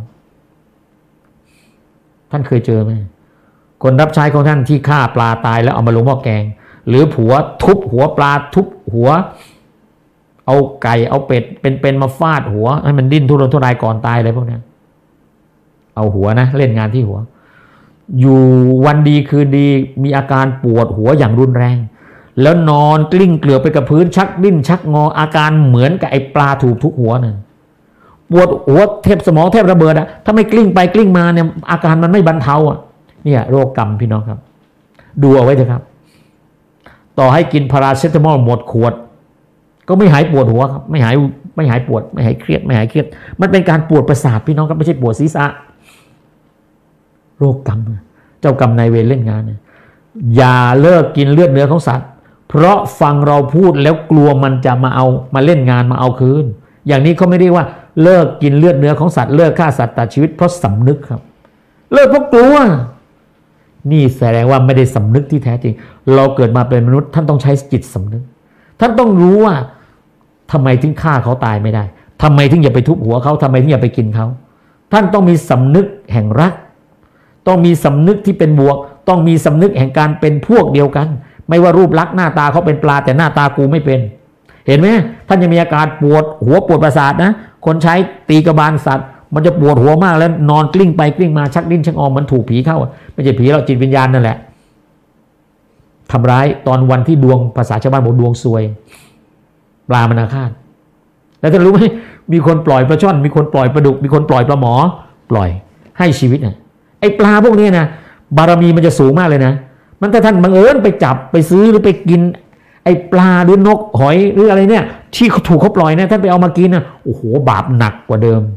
ท่านเคยเจอไหมคนรับใช้ของท่านที่ฆ่าปลาตายแล้วเอามาลงหม้อแกงหรือผัวทุบหัวปลาทุบหัวเอาไก่เอาเป็ดเป็นๆมาฟาดหัวให้มันดิ้นทุรนทุรายก่อนตายอะไรพวกนี้เอาหัวนะเล่นงานที่หัวอยู่วันดีคืนดีมีอาการปวดหัวอย่างรุนแรงแล้วนอนกลิ้งเกลือกไปกับพื้นชักดิ้นชักงออาการเหมือนกับไอ้ปลาถูกทุบหัวน่ะปวดหัวแทบสมองแทบระเบิดอะถ้าไม่กลิ้งไปกลิ้งมาเนี่ยอาการมันไม่บรรเทาอะเนี่ยโรคกรรมพี่น้องครับดูเอาไว้เถอะครับต่อให้กินพาราเซตามอลหมดขวดก็ไม่หายปวดหัวครับไม่หายไม่หายปวดไม่หายเครียดไม่หายเครียดมันเป็นการปวดประสาทพี่น้องครับไม่ใช่ปวดศีรษะโรคกรรมเจ้ากรรมนายเวรเล่นงานเนี่ยอย่าเลิกกินเลือดเนื้อของสัตว์เพราะฟังเราพูดแล้วกลัวมันจะมาเอามาเล่นงานมาเอาคืนอย่างนี้เขาไม่ได้ว่าเลิกกินเลือดเนื้อของสัตว์เลิกฆ่าสัตว์ตัดชีวิตเพราะสำนึกครับเลิกเพราะกลัวนี่แสดงว่าไม่ได้สำนึกที่แท้จริงเราเกิดมาเป็นมนุษย์ท่านต้องใช้จิตสำนึกท่านต้องรู้ว่าทำไมถึงฆ่าเขาตายไม่ได้ทำไมถึงอย่าไปทุบหัวเขาทำไมถึงอย่าไปกินเขาท่านต้องมีสำนึกแห่งรักต้องมีสำนึกที่เป็นบวกต้องมีสำนึกแห่งการเป็นพวกเดียวกันไม่ว่ารูปลักษณ์หน้าตาเขาเป็นปลาแต่หน้าตากูไม่เป็นเห็นไหมท่านยังมีอาการปวดหัวปวดประสาทนะคนใช้ตีกระบาลสัตว์มันจะปวดหัวมากแล้วนอนกลิ้งไปกลิ้งมาชักดิ้นชักงอมันถูกผีเข้าไม่ใช่ผีเราจิตวิญญาณนั่นแหละทำร้ายตอนวันที่ดวงภาษาชาวบ้านบอกดวงซวยปลามันอาฆาตแล้วท่านรู้ไหมมีคนปล่อยปลาช่อนมีคนปล่อยปลาดุกมีคนปล่อยปลาหมอปล่อยให้ชีวิตน่ะไอ้ปลาพวกนี้นะบารมีมันจะสูงมากเลยนะมันถ้าท่านบังเอิญไปจับไปซื้อหรือไปกินไอ้ปลาหรือนกหอยหรืออะไรเนี่ยที่เขาถูกเขาปล่อยนะท่านไปเอามากินนะโอ้โหบาปหนักกว่าเดิม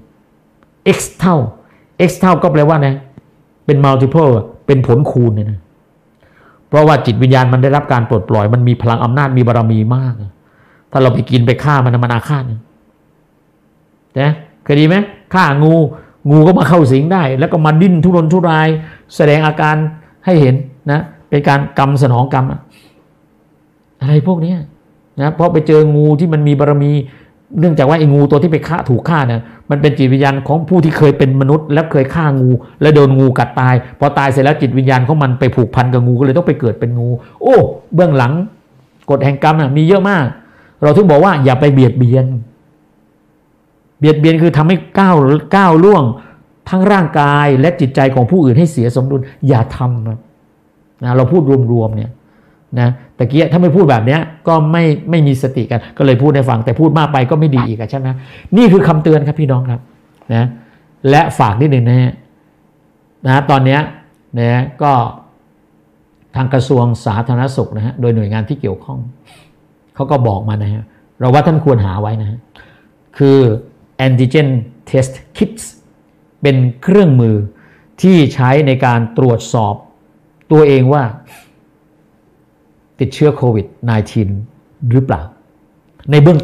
x เท่า x เท่าก็แปลว่านะเป็น multiple เป็นผลคูณเนี่ยนะเพราะว่าจิตวิญญาณมันได้รับการปลดปล่อยมันมีพลังอำนาจมีบารมีมากถ้าเราไปกินไปฆ่ามันมันอาฆาตนะเคยดีไหมฆ่างูงูก็มาเข้าสิงได้แล้วก็มาดิ้นทุรนทุรายแสดงอาการให้เห็นนะเป็นการกรรมสนองกรรมอะไรพวกนี้นะเพราะไปเจองูที่มันมีบารมีเนื่องจากว่าไอ้งูตัวที่ไปฆ่าถูกฆ่าเนี่ยมันเป็นจิตวิญญาณของผู้ที่เคยเป็นมนุษย์แล้วเคยฆ่างูแล้วโดนงูกัดตายพอตายเสร็จแล้วจิตวิญญาณของมันไปผูกพันกับงูก็เลยต้องไปเกิดเป็นงูโอ้เบื้องหลังกฎแห่งกรรมมีเยอะมากเราถึงบอกว่าอย่าไปเบียดเบียนเบียดเบียนคือทำให้ก้าวก้าวล่วงทั้งร่างกายและจิตใจของผู้อื่นให้เสียสมดุลอย่าทำนะเราพูดรวมๆเนี่ยนะแต่เกี้ถ้าไม่พูดแบบนี้ก็ไม่ไม่มีสติกันก็เลยพูดให้ฟังแต่พูดมากไปก็ไม่ดีอีกใช่ไหมนี่คือคำเตือนครับพี่น้องครับนะและฝากนิดหนึ่งนะฮะนะตอนนี้นะก็ทางกระทรวงสาธารณสุขนะฮะโดยหน่วยงานที่เกี่ยวข้องเขาก็บอกมานะฮะเราว่าท่านควรหาไว้นะฮะคือ antigen test kits เป็นเครื่องมือที่ใช้ในการตรวจสอบตัวเองว่าติดเชื้อโควิด สิบเก้า หรือเปล่าในเบื้องต้น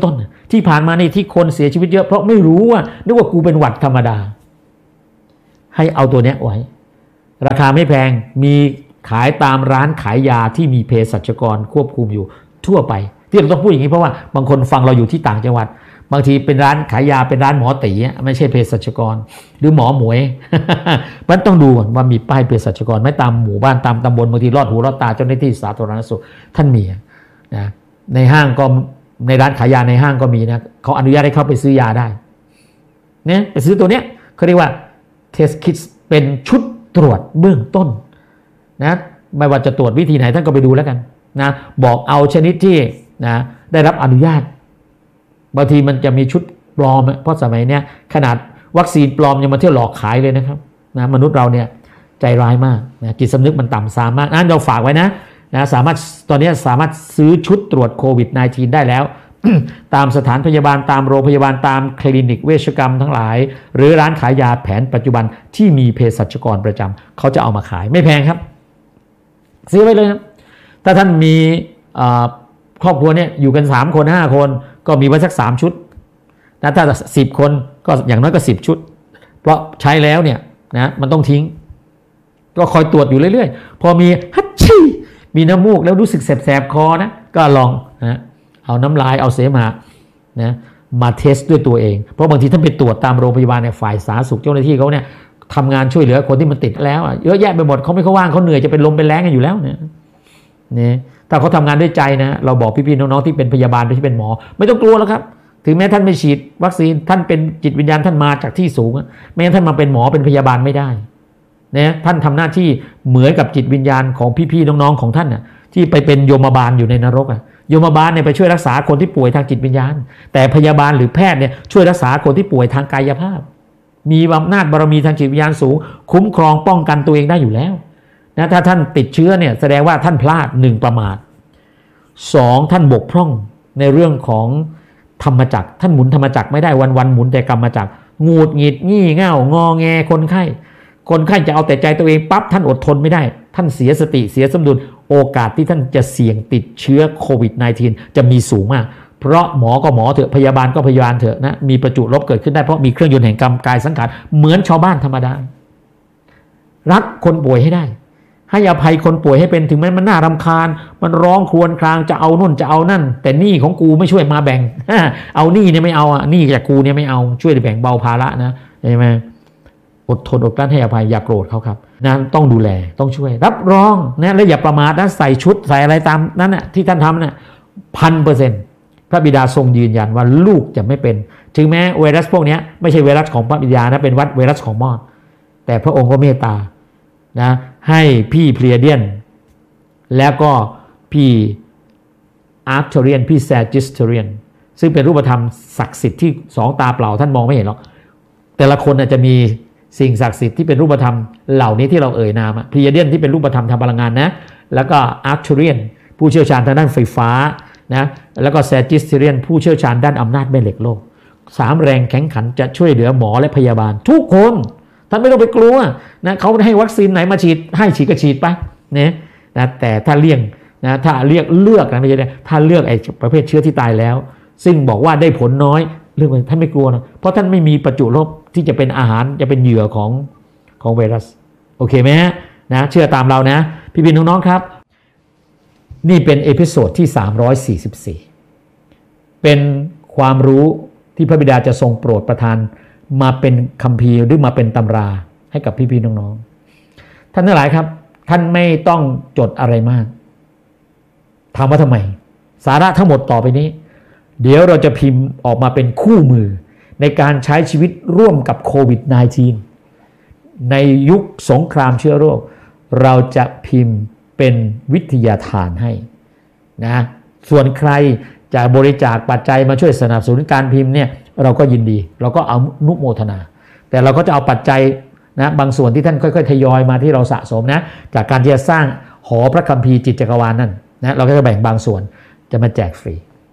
ที่ผ่านมาในที่คนเสียชีวิตเยอะเพราะไม่รู้ว่านึกว่ากูเป็นหวัดธรรมดาให้เอาตัวเนี้ยไว้ราคาไม่แพงมีขายตามร้านขายยาที่มีเภสัชกรควบคุมอยู่ทั่วไปที่เราต้องพูดอย่างนี้เพราะว่าบางคนฟังเราอยู่ที่ต่างจังหวัดบางทีเป็นร้านขายยาเป็นร้านหมอตีไม่ใช่เภสัชกรหรือหมอหมวย มันต้องดูว่ามีป้ายเภสัชกรไม่ตามหมู่บ้านตามตำบลบางทีลอดหูลอดตาเจ้าหน้าที่สาธารณสุขท่านมีนะในห้างก็ในร้านขายยาในห้างก็มีนะเขาอนุญาตให้เข้าไปซื้อยาได้เนี่ยไปซื้อตัวเนี้ยเขาเรียกว่า test kit เป็นชุดตรวจเบื้องต้นนะไม่ว่าจะตรวจวิธีไหนท่านก็ไปดูแล้วกันนะบอกเอาชนิดที่นะได้รับอนุญาตบางทีมันจะมีชุดปลอมเพราะสมัยนี้ขนาดวัคซีนปลอมยังมาเที่ยวหลอกขายเลยนะครับนะมนุษย์เราเนี่ยใจร้ายมากนะจิตสำนึกมันต่ำซามมากนั้นเราฝากไว้นะนะสามารถตอนนี้สามารถซื้อชุดตรวจโควิด สิบเก้า ได้แล้ว ตามสถานพยาบาลตามโรงพยาบาลตามคลินิกเวชกรรมทั้งหลายหรือร้านขายยาแผนปัจจุบันที่มีเภสัชกรประจำเขาจะเอามาขายไม่แพงครับซื้อไว้เลยนะถ้าท่านมีครอบครัวเนี่ยอยู่กันสามคนห้าคนก็มีไว้สักสามชุดนะถ้าสิบคนก็อย่างน้อยก็สิบชุดเพราะใช้แล้วเนี่ยนะมันต้องทิ้งก็คอยตรวจอยู่เรื่อยๆพอมีฮัชชี่มีน้ำมูกแล้วรู้สึกแสบๆคอนะก็ลองนะเอาน้ำลายเอาเสมหะนะมาเทสด้วยตัวเองเพราะบางทีท่านไปตรวจตามโรงพยาบาลเนี่ยฝ่ายสาธารณสุขเจ้าหน้าที่เขาเนี่ยทำงานช่วยเหลือคนที่มันติดแล้วเยอะแยะไปหมดเขาไม่เขาว่างเขาเหนื่อยจะเป็นลมเป็นแรงกันอยู่แล้วเนี่ยนี่ถ้าเขาทำงานด้วยใจนะเราบอกพี่ๆน้องๆที่เป็นพยาบาลที่เป็นหมอไม่ต้องกลัวแล้วครับถึงแม้ท่านไม่ฉีดวัคซีนท่านเป็นจิตวิญญาณท่านมาจากที่สูงไม่งั้นท่านมาเป็นหมอเป็นพยาบาลไม่ได้นะท่านทำหน้าที่เหมือนกับจิตวิญญาณของพี่ๆน้องๆของท่านน่ะที่ไปเป็นโยมบาลอยู่ในนรกอ่ะโยมบาลเนี่ยไปช่วยรักษาคนที่ป่วยทางจิตวิญญาณแต่พยาบาลหรือแพทย์เนี่ยช่วยรักษาคนที่ป่วยทางกายภาพมีอำนาจบารมีทางจิตวิญญาณสูงคุ้มครองป้องกันตัวเองได้อยู่แล้วนะถ้าท่านติดเชื้อเนี่ยแสดงว่าท่านพลาดหนึ่งประมาทสองท่านบกพร่องในเรื่องของธรรมจักรท่านหมุนธรรมจักรไม่ได้วันๆหมุนแต่กรรมจักรงูดหงิดงี่เง่างอแงคนไข้คนไข้จะเอาแต่ใจตัวเองปั๊บท่านอดทนไม่ได้ท่านเสียสติเสียสมดุลโอกาสที่ท่านจะเสี่ยงติดเชื้อโควิด สิบเก้า จะมีสูงมากเพราะหมอก็หมอเถอะพยาบาลก็พยาบาลเถอะนะมีประจุลบเกิดขึ้นได้เพราะมีเครื่องยนต์แห่งกรรมกายสังขารเหมือนชาวบ้านธรรมดารักคนป่วยให้ได้ให้อภัยคนป่วยให้เป็นถึงแม้มันน่ารำคาญมันร้องครวญครางจะเอานู่นจะเอานั่นแต่หนี้ของกูไม่ช่วยมาแบ่ง เอาหนี้เนี่ยไม่เอาอ่ะหนี้จากกูเนี่ยไม่เอาช่วยแบ่งเบาภาระนะใช่ไหมอดทนอดกลั้นให้อภัยอย่าโกรธเขาครับนะต้องดูแลต้องช่วยรับรองนะและอย่าประมาทนะใส่ชุดใส่อะไรตามนั้นน่ะที่ท่านทำน่ะพันเปอร์เซ็นต์พระบิดาทรงยืนยันว่าลูกจะไม่เป็นถึงแม้ไวรัสพวกนี้ไม่ใช่ไวรัสของพระบิดานะเป็นวัดไวรัสของมอดแต่พระองค์ก็เมตตานะให้พี่เพลียเดียนแล้วก็พี่อาร์คเทเรียนพี่แซจิสเทเรียนซึ่งเป็นรูปธรรมศักดิ์สิทธิ์ที่สองตาเปล่าท่านมองไม่เห็นหรอกแต่ละคนอาจจะมีสิ่งศักดิ์สิทธิ์ที่เป็นรูปธรรมเหล่านี้ที่เราเอ่ยนามเพลียเดียนที่เป็นรูปธรรมทางพลังงานนะแล้วก็อาร์คเทเรียนผู้เชี่ยวชาญทางด้านไฟฟ้านะแล้วก็แซจิสเทเรียนผู้เชี่ยวชาญด้านอำนาจแม่เหล็กโลกสามแรงแข็งขันจะช่วยเหลือหมอและพยาบาลทุกคนท่านไม่ต้องไปกลัวนะเขาให้วัคซีนไหนมาฉีดให้ฉีดก็ฉีดไปนะนะแต่ถ้าเลี่ยงนะถ้าเลือกเลือกนะไม่ใช่ถ้าเลือกไอ้ประเภทเชื้อที่ตายแล้วซึ่งบอกว่าได้ผลน้อยเรื่องท่านไม่กลัวนะเพราะท่านไม่มีประจุลบที่จะเป็นอาหารจะเป็นเหยื่อของของไวรัสโอเคไหมฮะนะเชื่อตามเรานะพี่พี่น้องๆครับนี่เป็นเอพิโซดที่สามร้อยสี่สิบสี่เป็นความรู้ที่พระบิดาจะทรงโปรดประทานมาเป็นคัมภีร์หรือมาเป็นตำราให้กับพี่ๆน้องๆท่านทั้งหลายครับท่านไม่ต้องจดอะไรมากถามว่าทำไมสาระทั้งหมดต่อไปนี้เดี๋ยวเราจะพิมพ์ออกมาเป็นคู่มือในการใช้ชีวิตร่วมกับโควิด สิบเก้า ในยุคสงครามเชื้อโรคเราจะพิมพ์เป็นวิทยาทานให้นะส่วนใครจะบริจาคปัจจัยมาช่วยสนับสนุนการพิมพ์เนี่ยเราก็ยินดีเราก็เอานุโมทนาแต่เราก็จะเอาปัจจัยนะบางส่วนที่ท่านค่อยๆทยอยมาที่เราสะสมนะจากการที่จะสร้างหอพระคัมภีร์จิตจักรวาลนั่นนะเราก็จะแบ่งบางส่วนจะมาแจกฟรี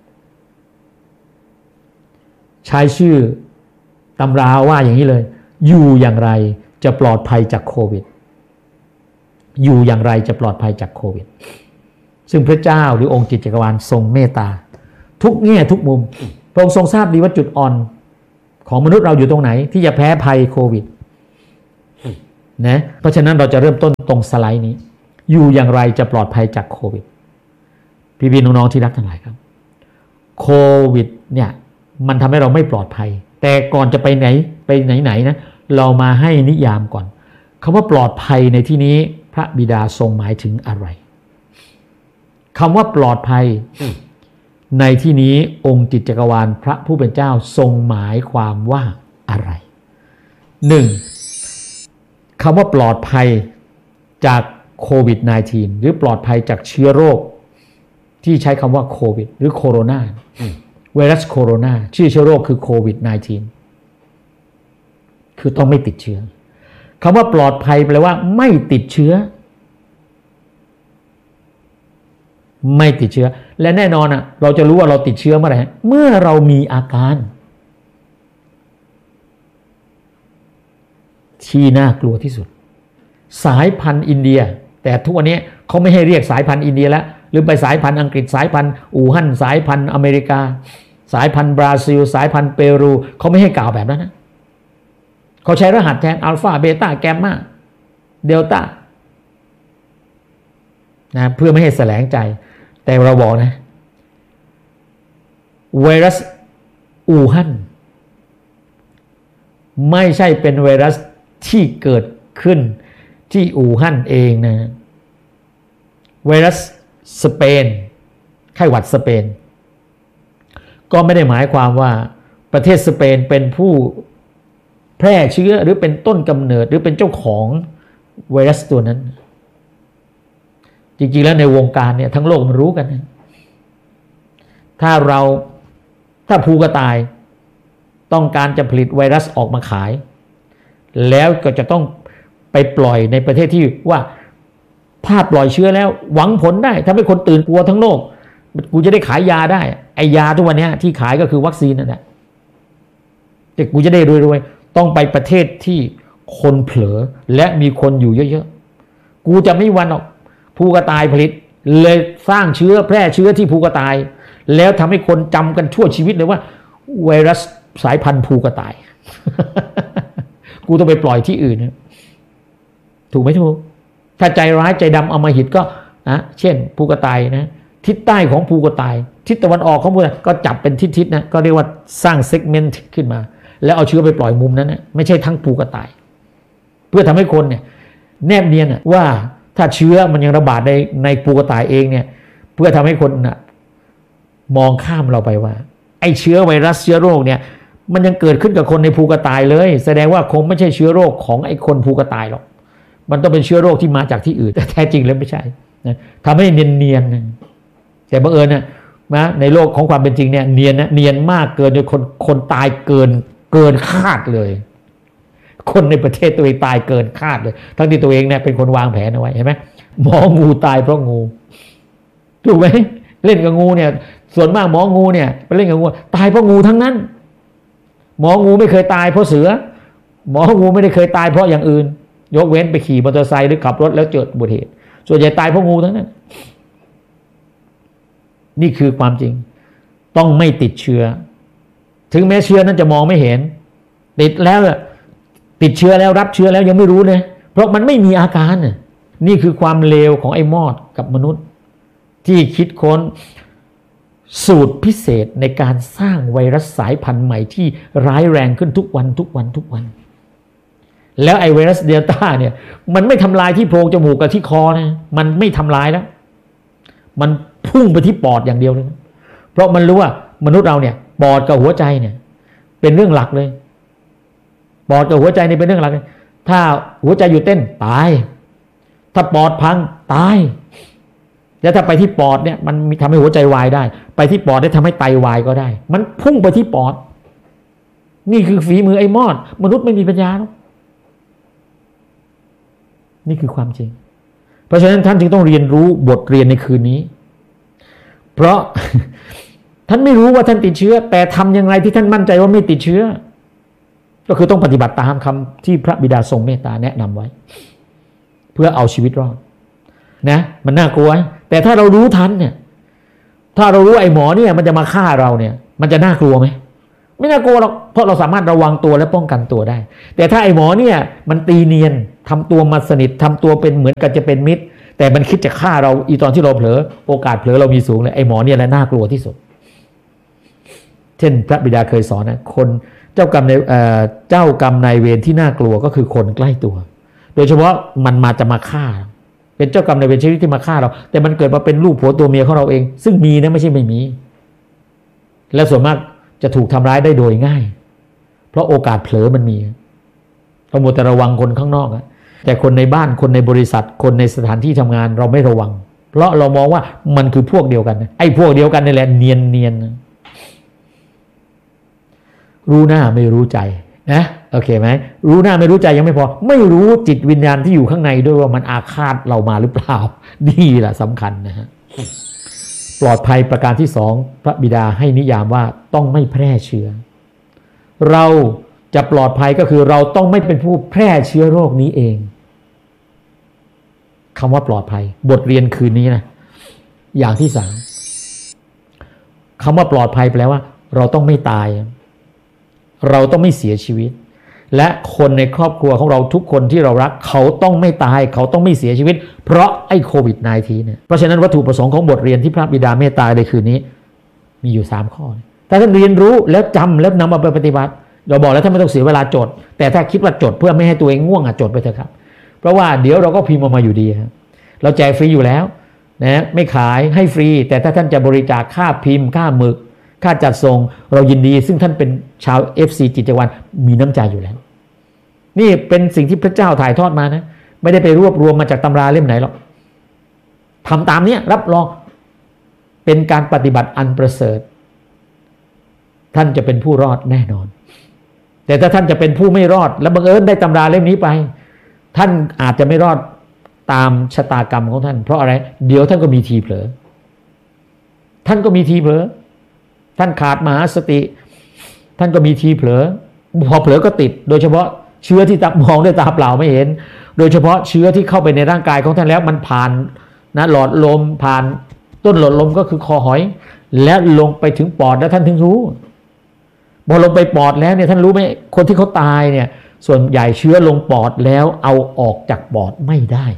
ใช้ชื่อตำราว่าอย่างนี้เลยอยู่อย่างไรจะปลอดภัยจากโควิดอยู่อย่างไรจะปลอดภัยจากโควิดซึ่งพระเจ้าหรือองค์จิตจักรวาลทรงเมตตาทุกแง่ทุกมุมพระองค์ทรงทราบดีว่าจุดอ่อนของมนุษย์เราอยู่ตรงไหนที่จะแพ้ภัยโควิดนะเพราะฉะนั้นเราจะเริ่มต้นตรงสไลด์นี้อยู่อย่างไรจะปลอดภัยจากโควิดพี่พี่น้องๆที่รักทั้งหลายครับโควิดเนี่ยมันทำให้เราไม่ปลอดภัยแต่ก่อนจะไปไหนไปไหนๆนะเรามาให้นิยามก่อนคำว่าปลอดภัยในที่นี้พระบิดาทรงหมายถึงอะไรคำว่าปลอดภัยในที่นี้องค์จิตจักรวาลพระผู้เป็นเจ้าทรงหมายความว่าอะไรหนึ่งคำว่าปลอดภัยจากโควิด สิบเก้า หรือปลอดภัยจากเชื้อโรคที่ใช้คำว่าโควิดหรือโคโรนาไวรัสโคโรนาชื่อเชื้อโรคคือโควิด สิบเก้า คือต้องไม่ติดเชื้อคำว่าปลอดภัยแปลว่าไม่ติดเชื้อไม่ติดเชื้อและแน่นอนอ่ะเราจะรู้ว่าเราติดเชื้อเมื่อไหร่เมื่อเรามีอาการที่น่ากลัวที่สุดสายพันธุ์อินเดียแต่ทุกวันนี้เขาไม่ให้เรียกสายพันธุ์อินเดียแล้วหรือไปสายพันธุ์อังกฤษสายพันธุ์อู่ฮั่นสายพันธุ์อเมริกาสายพันธุ์บราซิลสายพันธุ์เปรูเขาไม่ให้กล่าวแบบนั้นนะเขาใช้รหัสแทนอัลฟาเบต้าแกมมาเดลต้านะเพื่อไม่ให้แสลงใจแต่เราบอกนะไวรัสอู่ฮั่นไม่ใช่เป็นไวรัสที่เกิดขึ้นที่อู่ฮั่นเองนะไวรัสสเปนไข้หวัดสเปนก็ไม่ได้หมายความว่าประเทศสเปนเป็นผู้แพร่เชื้อหรือเป็นต้นกำเนิดหรือเป็นเจ้าของไวรัสตัวนั้นจริงๆแล้วในวงการเนี่ยทั้งโลกมันรู้กันนะถ้าเราถ้าภูกระต่ายต้องการจะผลิตไวรัสออกมาขายแล้วก็จะต้องไปปล่อยในประเทศที่ว่าถ้าปล่อยเชื้อแล้วหวังผลได้ถ้าไม่คนตื่นกลัวทั้งโลกกูจะได้ขายยาได้ไอยาทุกวันนี้ที่ขายก็คือวัคซีนนั่นแหละแต่กูจะได้รวยๆต้องไปประเทศที่คนเผลอและมีคนอยู่เยอะๆกูจะไม่วันออกภูกระต่ายผลิตเลยสร้างเชื้อแพร่เชื้อที่ภูกระต่ายแล้วทำให้คนจำกันชั่วชีวิตเลยว่าไวรัสสายพันธุ์ภูกระต่าย กูต้องไปปล่อยที่อื่นถูกไหมถูกถ้าใจร้ายใจดำเอามาหิดก็นะเช่นภูกระต่ายนะทิศใต้ของภูกระต่ายทิศตะวันออกของภูกระต่ายก็จับเป็นทิศๆนะก็เรียกว่าสร้างเซกเมนต์ขึ้นมาแล้วเอาเชื้อไปปล่อยมุมนั้นนะไม่ใช่ทั้งภูกระต่ายเพื่อทำให้คนเนี่ยแนบเนียนว่าถ้าเชื้อมันยังระบาดในในภูกระต่ายเองเนี่ยเพื่อทำให้คนนะมองข้ามเราไปว่าไอ้เชื้อไวรัสเชื้อโรคเนี่ยมันยังเกิดขึ้นกับคนในภูกระต่ายเลยแสดงว่าคงไม่ใช่เชื้อโรคของไอ้คนภูกระต่ายหรอกมันต้องเป็นเชื้อโรคที่มาจากที่อื่นแต่แท้จริงแล้วไม่ใช่นะทำให้เนียนๆนะแต่บังเอิญนะนะในโลกของความเป็นจริงเนี่ยเนียนนะเนียนมากเกินจนคนคนตายเกินเกินคาดเลยคนในประเทศตัวเองตายเกินคาดเลยทั้งที่ตัวเองเนี่ยเป็นคนวางแผนเอาไว้เห็นไหมหมองูตายเพราะงูถูกไหมเล่นกับงูเนี่ยส่วนมากหมองูเนี่ยไปเล่นกับงูตายเพราะงูทั้งนั้นหมองูไม่เคยตายเพราะเสือหมองูไม่ได้เคยตายเพราะอย่างอื่นยกเว้นไปขี่มอเตอร์ไซค์หรือขับรถแล้วเกิดอุบัติเหตุส่วนใหญ่ตายเพราะงูทั้งนั้นนี่คือความจริงต้องไม่ติดเชื้อถึงแม้เชื้อนั้นจะมองไม่เห็นติดแล้วติดเชื้อแล้วรับเชื้อแล้วยังไม่รู้เลยเพราะมันไม่มีอาการนี่คือความเลวของไอ้มอดกับมนุษย์ที่คิดค้นสูตรพิเศษในการสร้างไวรัสสายพันธุ์ใหม่ที่ร้ายแรงขึ้นทุกวันทุกวันทุกวันแล้วไอ้ไวรัสเดลต้าเนี่ยมันไม่ทำลายที่โพรงจมูกกับที่คอนะมันไม่ทำลายแล้วมันพุ่งไปที่ปอดอย่างเดียวเลยนะเพราะมันรู้ว่ามนุษย์เราเนี่ยปอดกับหัวใจเนี่ยเป็นเรื่องหลักเลยปอดกับหัวใจนี่เป็นเรื่องหลักเลยถ้าหัวใจหยุดเต้นตายถ้าปอดพังตายแล้วถ้าไปที่ปอดเนี่ยมันทำให้หัวใจวายได้ไปที่ปอดได้ทำให้ไตวายก็ได้มันพุ่งไปที่ปอดนี่คือฝีมือไอ้มอดมนุษย์ไม่มีปัญญาหรอกนี่คือความจริงเพราะฉะนั้นท่านจึงต้องเรียนรู้บทเรียนในคืนนี้เพราะ ท่านไม่รู้ว่าท่านติดเชื้อแต่ทำอย่างไรที่ท่านมั่นใจว่าไม่ติดเชื้อก็คือต้องปฏิบัติตามคำที่พระบิดาทรงเมตตาแนะนำไว้เพื่อเอาชีวิตรอดนะมันน่ากลัวแต่ถ้าเรารู้ทันเนี่ยถ้าเรารู้ไอ้หมอเนี่ยมันจะมาฆ่าเราเนี่ยมันจะน่ากลัวไหมไม่น่ากลัวหรอกเพราะเราสามารถระวังตัวและป้องกันตัวได้แต่ถ้าไอ้หมอเนี่ยมันตีเนียนทำตัวมาสนิททำตัวเป็นเหมือนกันจะเป็นมิตรแต่มันคิดจะฆ่าเราอีตอนที่เราเผลอโอกาสเผลอเรามีสูงเลยไอ้หมอเนี่ยแหละน่ากลัวที่สุดเช่นพระบิดาเคยสอนนะคนเจ้ากรรมในเจ้ากรรมนายเวรที่น่ากลัวก็คือคนใกล้ตัวโดยเฉพาะมันมาจะมาฆ่าเป็นเจ้ากรรมนายเวรชนิดที่มาฆ่าเราแต่มันเกิดมาเป็นลูกผัวตัวเมียของเราเองซึ่งมีนะไม่ใช่ไม่มีและส่วนมากจะถูกทำร้ายได้โดยง่ายเพราะโอกาสเผลอมันมีเราหมดแต่ระวังคนข้างนอกแต่คนในบ้านคนในบริษัทคนในสถานที่ทำงานเราไม่ระวังเพราะเรามองว่ามันคือพวกเดียวกันไอ้พวกเดียวกันนี่แหละเนียนเนียนรู้หน้าไม่รู้ใจนะโอเคไหมรู้หน้าไม่รู้ใจยังไม่พอไม่รู้จิตวิญญาณที่อยู่ข้างในด้วยว่ามันอาฆาตเรามาหรือเปล่านี่แหละสำคัญนะฮะปลอดภัยประการที่สองพระบิดาให้นิยามว่าต้องไม่แพร่เชื้อเราจะปลอดภัยก็คือเราต้องไม่เป็นผู้แพร่เชื้อโรคนี้เองคำว่าปลอดภัยบทเรียนคืนนี้นะอย่างที่สามคำว่าปลอดภัยแปลว่าเราต้องไม่ตายเราต้องไม่เสียชีวิตและคนในครอบครัวของเราทุกคนที่เรารักเขาต้องไม่ตายเขาต้องไม่เสียชีวิตเพราะไอ้โควิด สิบเก้า เนี่ยเพราะฉะนั้นวัตถุประสงค์ของบทเรียนที่พระบิดาเมตตาในคืนนี้มีอยู่สามข้อถ้าท่านเรียนรู้แล้วจำแล้วนำมาไปปฏิบัติเราบอกแล้วท่านไม่ต้องเสียเวลาจดแต่ถ้าคิดว่าจดเพื่อไม่ให้ตัวเองง่วงอ่ะจดไปเถอะครับเพราะว่าเดี๋ยวเราก็พิมพ์ออกมาอยู่ดีครับเราแจกฟรีอยู่แล้วนะไม่ขายให้ฟรีแต่ถ้าท่านจะบริจาคค่าพิมพ์ค่าหมึกค่าจัดส่งเรายินดีซึ่งท่านเป็นชาว เอฟ ซี จิตรวรรณมีน้ำใจอยู่แล้วนี่เป็นสิ่งที่พระเจ้าถ่ายทอดมานะไม่ได้ไปรวบรวมมาจากตำราเล่มไหนหรอกทำตามนี้รับรองเป็นการปฏิบัติอันประเสริฐท่านจะเป็นผู้รอดแน่นอนแต่ถ้าท่านจะเป็นผู้ไม่รอดและบังเอิญได้ตำราเล่มนี้ไปท่านอาจจะไม่รอดตามชะตากรรมของท่านเพราะอะไรเดี๋ยวท่านก็มีทีเผลอท่านก็มีทีเผลอท่านขาดมหาสติท่านก็มีทีเผลอพอเผลอก็ติดโดยเฉพาะเชื้อที่มองด้วยตาเปล่าไม่เห็นโดยเฉพาะเชื้อที่เข้าไปในร่างกายของท่านแล้วมันผ่านนะหลอดลมผ่านต้นหลอดลมก็คือคอหอยและลงไปถึงปอดแล้วท่านถึงรู้พอลงไปปอดแล้วเนี่ยท่านรู้ไหมคนที่เขาตายเนี่ยส่วนใหญ่เชื้อลงปอดแล้วเอาออกจากปอดไม่ได้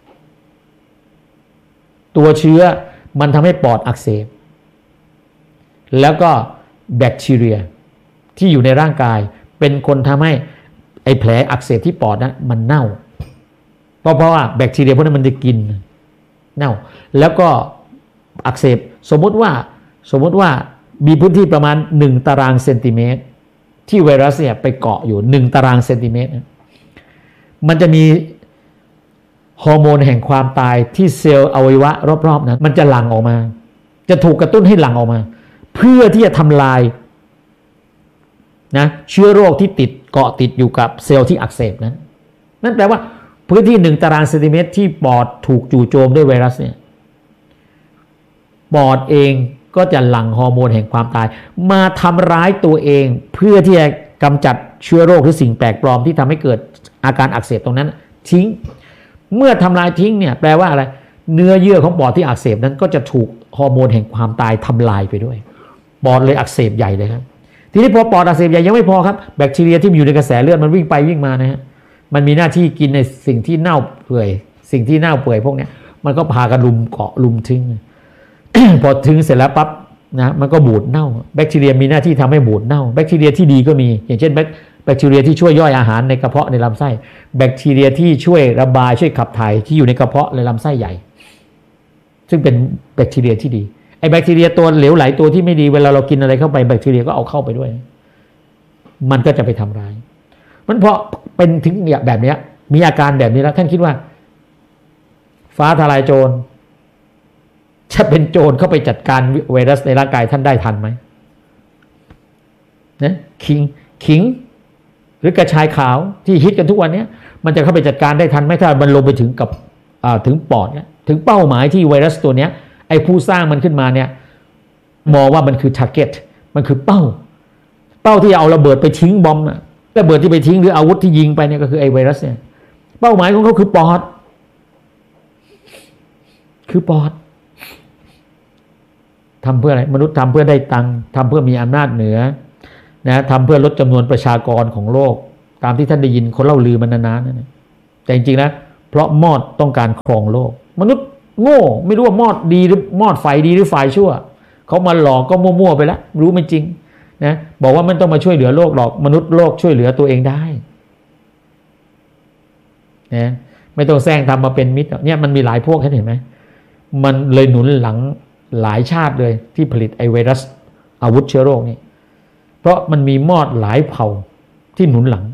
ตัวเชื้อมันทำให้ปอดอักเสบแล้วก็แบคทีเรียที่อยู่ในร่างกายเป็นคนทำให้ไอ้แผลอักเสบที่ปอดนั้นมันเน่าเพราะเพราะว่าแบคทีเรียพวกนั้นมันจะกินเน่าแล้วก็อักเสบสมมติว่าสมมติว่ามีพื้นที่ประมาณหนึ่งตารางเซนติเมตรที่ไวรัสเนี่ยไปเกาะอยู่หนึ่งตารางเซนติเมตรมันจะมีฮอร์โมนแห่งความตายที่เซลล์อวัยวะรอบๆนั้นมันจะหลั่งออกมาจะถูกกระตุ้นให้หลั่งออกมาเพื่อที่จะทำลายนะเชื้อโรคที่ติดเกาะติดอยู่กับเซลล์ที่อักเสบนั้นนั่นแปลว่าพื้นที่หนึ่งตารางเซนติเมตรที่ปอดถูกจู่โจมด้วยไวรัสเนี่ยปอดเองก็จะหลั่งฮอร์โมนแห่งความตายมาทำร้ายตัวเองเพื่อที่จะกำจัดเชื้อโรคหรือสิ่งแปลกปลอมที่ทำให้เกิดอาการอักเสบตรงนั้นทิ้งเมื่อทำลายทิ้งเนี่ยแปลว่าอะไรเนื้อเยื่อของปอดที่อักเสบนั้นก็จะถูกฮอร์โมนแห่งความตายทำลายไปด้วยปอดเลยอักเสบใหญ่เลยครับทีนี้พอปอดอักเสบใหญ่ยังไม่พอครับแบคทีเรียที่อยู่ในกระแสเลือดมันวิ่งไปวิ่งมานะฮะมันมีหน้าที่กินในสิ่งที่เน่าเปื่อยสิ่งที่เน่าเปื่อยพวกนี้มันก็พากันลุมเกาะลุมทิ้ง พอทิ้งเสร็จแล้วปั๊บนะมันก็บูดเน่าแบคทีเรียมีหน้าที่ทำให้บูดเน่าแบคทีเรียที่ดีก็มีอย่างเช่นแบคแบคทีเรียที่ช่วยย่อยอาหารในกระเพาะในลำไส้แบคทีเรียที่ช่วยระบายช่วยขับถ่ายที่อยู่ในกระเพาะในลำไส้ใหญ่ซึ่งเป็นแบคทีเรียที่ดีไอ้แบคทีเรียตัวเหลวไหลตัวที่ไม่ดีเวลาเรากินอะไรเข้าไปแบคทีเรียก็เอาเข้าไปด้วยมันก็จะไปทำร้ายมันเพราะเป็นถึงแบบนี้มีอาการแบบนี้แล้วท่านคิดว่าฟ้าทลายโจรจะเป็นโจรเข้าไปจัดการไวรัสในร่างกายท่านได้ทันไหมนะขิงขิงหรือกระชายขาวที่ฮิตกันทุกวันนี้มันจะเข้าไปจัดการได้ทันไหมถ้ามันลงไปถึงกับถึงปอดเนี่ยถึงเป้าหมายที่ไวรัสตัวเนี้ยไอ้ผู้สร้างมันขึ้นมาเนี่ยมองว่ามันคือ target มันคือเป้าเป้าที่จะเอาระเบิดไปทิ้งบอมนะระเบิดที่ไปทิ้งหรืออาวุธที่ยิงไปเนี่ยก็คือไอ้ไวรัสเนี่ยเป้าหมายของเขาคือปอดคือปอดทำเพื่ออะไรมนุษย์ทำเพื่อได้ตังค์ทำเพื่อมีอำนาจเหนือนะทำเพื่อลดจำนวนประชากรของโลกตามที่ท่านได้ยินคนเล่าลือมานานๆนั่นแต่จริงๆนะเพราะมอดต้องการครองโลกมนุษย์โง่ไม่รู้ว่ามอดดีหรือมอดไฟดีหรือไฟชั่วเขามาหลอกก็มั่วๆไปแล้วรู้ไม่จริงนะบอกว่ามันต้องมาช่วยเหลือโลกหรอกมนุษย์โลกช่วยเหลือตัวเองได้นะไม่ต้องแซงทำมาเป็นมิตรเนี่ยมันมีหลายพวกเห็นไหมมันเลยหนุนหลังหลายชาติเลยที่ผลิตไอไวรัสอาวุธเชื้อโรคนี่เพราะมันมีมอดหลายเผ่าที่หนุนหลัง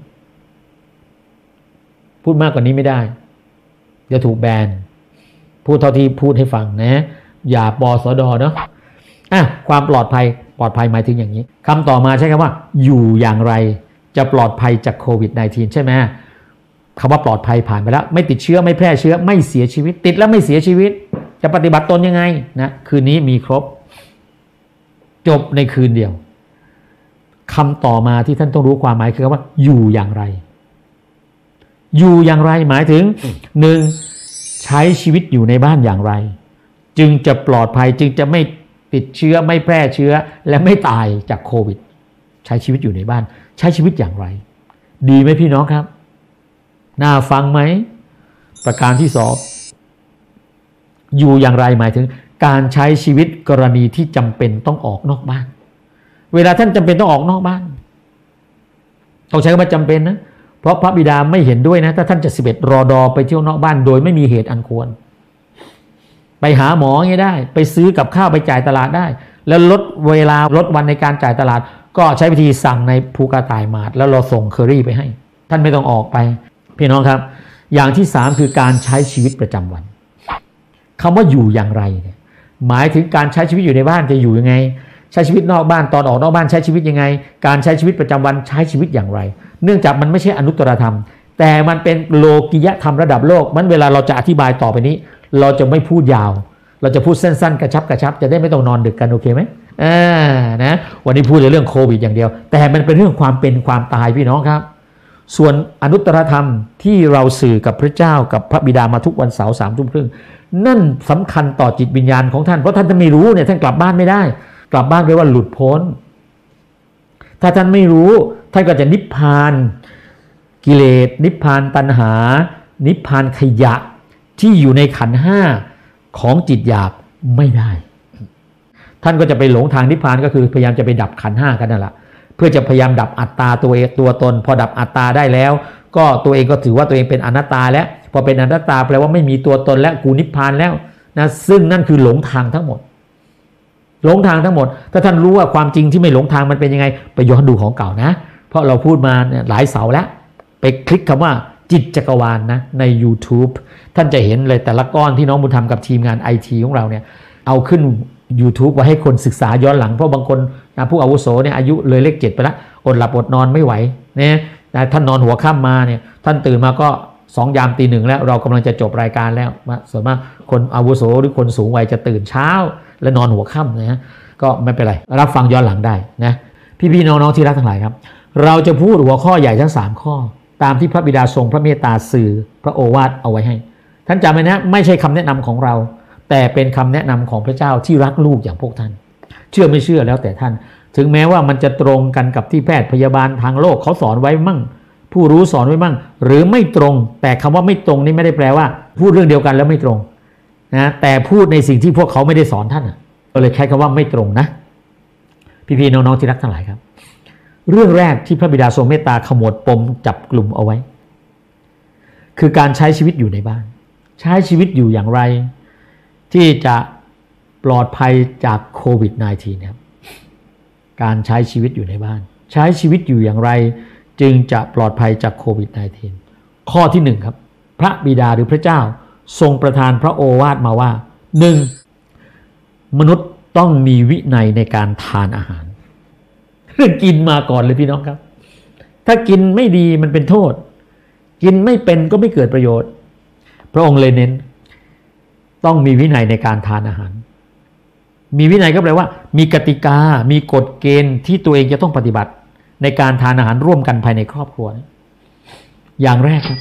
พูดมากกว่านี้ไม่ได้จะถูกแบนพูดเท่าที่พูดให้ฟังนะอย่าปสดเนาะอ่ะความปลอดภัยปลอดภัยหมายถึงอย่างนี้คำต่อมาใช้คำว่าอยู่อย่างไรจะปลอดภัยจากโควิด สิบเก้า ใช่ไหมคำว่าปลอดภัยผ่านไปแล้วไม่ติดเชื้อไม่แพร่เชื้อไม่เสียชีวิตติดแล้วไม่เสียชีวิตจะปฏิบัติตนยังไงนะคืนนี้มีครบจบในคืนเดียวคำต่อมาที่ท่านต้องรู้ความหมายคือคำว่าอยู่อย่างไรอยู่อย่างไรหมายถึงหนึ่งใช้ชีวิตอยู่ในบ้านอย่างไรจึงจะปลอดภัยจึงจะไม่ติดเชื้อไม่แพร่เชื้อและไม่ตายจากโควิดใช้ชีวิตอยู่ในบ้านใช้ชีวิตอย่างไรดีไหมพี่น้องครับน่าฟังไหมประการที่สองอยู่อย่างไรหมายถึงการใช้ชีวิตกรณีที่จำเป็นต้องออกนอกบ้านเวลาท่านจำเป็นต้องออกนอกบ้านต้องใช้คำว่าจำเป็นนะเพราะพระบิดาไม่เห็นด้วยนะถ้าท่านจะสิบเอ็ดรอดอไปเที่ยวนอกบ้านโดยไม่มีเหตุอันควรไปหาหมออย่างนี้ได้ไปซื้อกับข้าวไปจ่ายตลาดได้แล้วลดเวลาลดวันในการจ่ายตลาดก็ใช้วิธีสั่งในภูกระต่ายหมาดแล้วเราส่งเคอรี่ไปให้ท่านไม่ต้องออกไปพี่น้องครับอย่างที่สามคือการใช้ชีวิตประจำวันคำว่าอยู่อย่างไรเนี่ยหมายถึงการใช้ชีวิตอยู่ในบ้านจะอยู่ยังไงใช้ชีวิตนอกบ้านตอนออกนอกบ้านใช้ชีวิตยังไงการใช้ชีวิตประจำวันใช้ชีวิตอย่างไรเนื่องจากมันไม่ใช่อนุตตรธรรมแต่มันเป็นโลกิยธรรมระดับโลกมันเวลาเราจะอธิบายต่อไปนี้เราจะไม่พูดยาวเราจะพูดสั้นๆกระชับกระชับจะได้ไม่ต้องนอนดึกกันโอเคไหมอ่านะวันนี้พูดในเรื่องโควิดอย่างเดียวแต่มันเป็นเรื่องความเป็นความตายพี่น้องครับส่วนอนุตตรธรรมที่เราสื่อกับพระเจ้ากับพระบิดามาทุกวันเสาร์สามทุ่มครึ่งนั่นสำคัญต่อจิตวิญญาณของท่านเพราะท่านจะไม่รู้เนี่ยท่านกลับบ้านไม่ได้กลับบ้านแปลว่าหลุดพ้นถ้าท่านไม่รู้ท่านก็จะนิพพานกิเลสนิพพานตัณหานิพพานขยะที่อยู่ในขันธ์ห้าของจิตหยาบไม่ได้ท่านก็จะไปหลงทางนิพพานก็คือพยายามจะไปดับขันธ์ห้ากันนั่นแหละเพื่อจะพยายามดับอัตตาตัวเองตัวตนพอดับอัตตาได้แล้วก็ตัวเองก็ถือว่าตัวเองเป็นอนัตตาแล้วพอเป็นอนัตตาแปลว่าไม่มีตัวตนและกูนิพพานแล้วนะซึ่งนั่นคือหลงทางทั้งหมดหลงทางทั้งหมดถ้าท่านรู้ว่าความจริงที่ไม่หลงทางมันเป็นยังไงไปย้อนดูของเก่านะเพราะเราพูดมาเนี่ยหลายเสาแล้วไปคลิกคำว่าจิตจักรวาล น, นะใน YouTube ท่านจะเห็นเลยแต่ละก้อนที่น้องบุญธรรมกับทีมงาน ไอ ที ของเราเนี่ยเอาขึ้น YouTube ไว้ให้คนศึกษาย้อนหลังเพราะบางคนนะผู้อาวุโสเนี่ยอายุเลยเลขเจ็ดไปแล้วอดหลับอดนอนไม่ไหวเนี่ยท่านนอนหัวค่ำมาเนี่ยท่านตื่นมาก็สองยามตีหนึ่งแล้วเรากำลังจะจบรายการแล้วส่วนมากคนอาวุโสหรือคนสูงวัยจะตื่นเช้าและนอนหัวค่ำนะฮะก็ไม่เป็นไรรับฟังย้อนหลังได้นะพี่ๆน้องๆที่รักทั้งหลายครับเราจะพูดหัวข้อใหญ่ทั้งสามข้อตามที่พระบิดาทรงพระเมตตาสื่อพระโอวาทเอาไว้ให้ท่านจำไว้นะไม่ใช่คำแนะนำของเราแต่เป็นคำแนะนำของพระเจ้าที่รักลูกอย่างพวกท่านเชื่อไม่เชื่อแล้วแต่ท่านถึงแม้ว่ามันจะตรงกันกับที่แพทย์พยาบาลทางโลกเขาสอนไว้มั่งผู้รู้สอนไว้มั่งหรือไม่ตรงแต่คำว่าไม่ตรงนี่ไม่ได้แปลว่าพูดเรื่องเดียวกันแล้วไม่ตรงนะแต่พูดในสิ่งที่พวกเขาไม่ได้สอนท่านก็เลยใช้คำว่าไม่ตรงนะพี่ๆน้องๆที่รักทั้งหลายครับเรื่องแรกที่พระบิดาทรงเมตตาขมวดปมจับกลุ่มเอาไว้คือการใช้ชีวิตอยู่ในบ้านใช้ชีวิตอยู่อย่างไรที่จะปลอดภัยจากโควิด สิบเก้า นะครับการใช้ชีวิตอยู่ในบ้านใช้ชีวิตอยู่อย่างไรจึงจะปลอดภัยจากโควิด สิบเก้า ข้อที่หนึ่งครับพระบิดาหรือพระเจ้าทรงประทานพระโอวาทมาว่าหนึ่งมนุษย์ต้องมีวินัยในการทานอาหารเรื่องกินมาก่อนเลยพี่น้องครับถ้ากินไม่ดีมันเป็นโทษกินไม่เป็นก็ไม่เกิดประโยชน์พระองค์เลยเน้นต้องมีวินัยในการทานอาหารมีวินัยก็แปลว่ามีกติกามีกฎเกณฑ์ที่ตัวเองจะต้องปฏิบัติในการทานอาหารร่วมกันภายในครอบครัวอย่างแรกครับ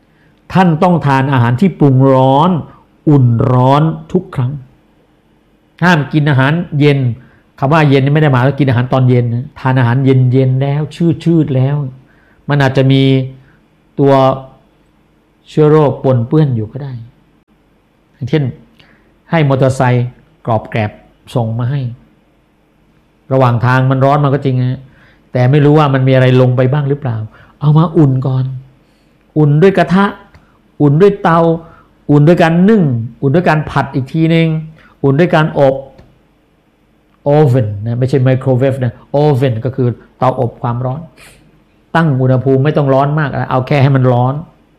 ท่านต้องทานอาหารที่ปรุงร้อนอุ่นร้อนทุกครั้งห้ามกินอาหารเย็นคำว่าเย็นนี่ไม่ได้หมายว่ากินอาหารตอนเย็นทานอาหารเย็นเย็นแล้วชืดชืดแล้วมันอาจจะมีตัวเชื้อโรคปนเปื้อนอยู่ก็ได้เช่นให้มอเตอร์ไซค์กรอบแกรบส่งมาให้ระหว่างทางมันร้อนมันก็จริงนะแต่ไม่รู้ว่ามันมีอะไรลงไปบ้างหรือเปล่าเอามาอุ่นก่อนอุ่นด้วยกระทะอุ่นด้วยเตาอุ่นด้วยการนึ่งอุ่นด้วยการผัดอีกทีนึงอุ่นด้วยการอบโอเว่นนะไม่ใช่ไมโครเวฟนะโอเว่นก็คือเตาอบความร้อนตั้งอุณหภูมิไม่ต้องร้อนมากเอาแค่ให้มันร้อน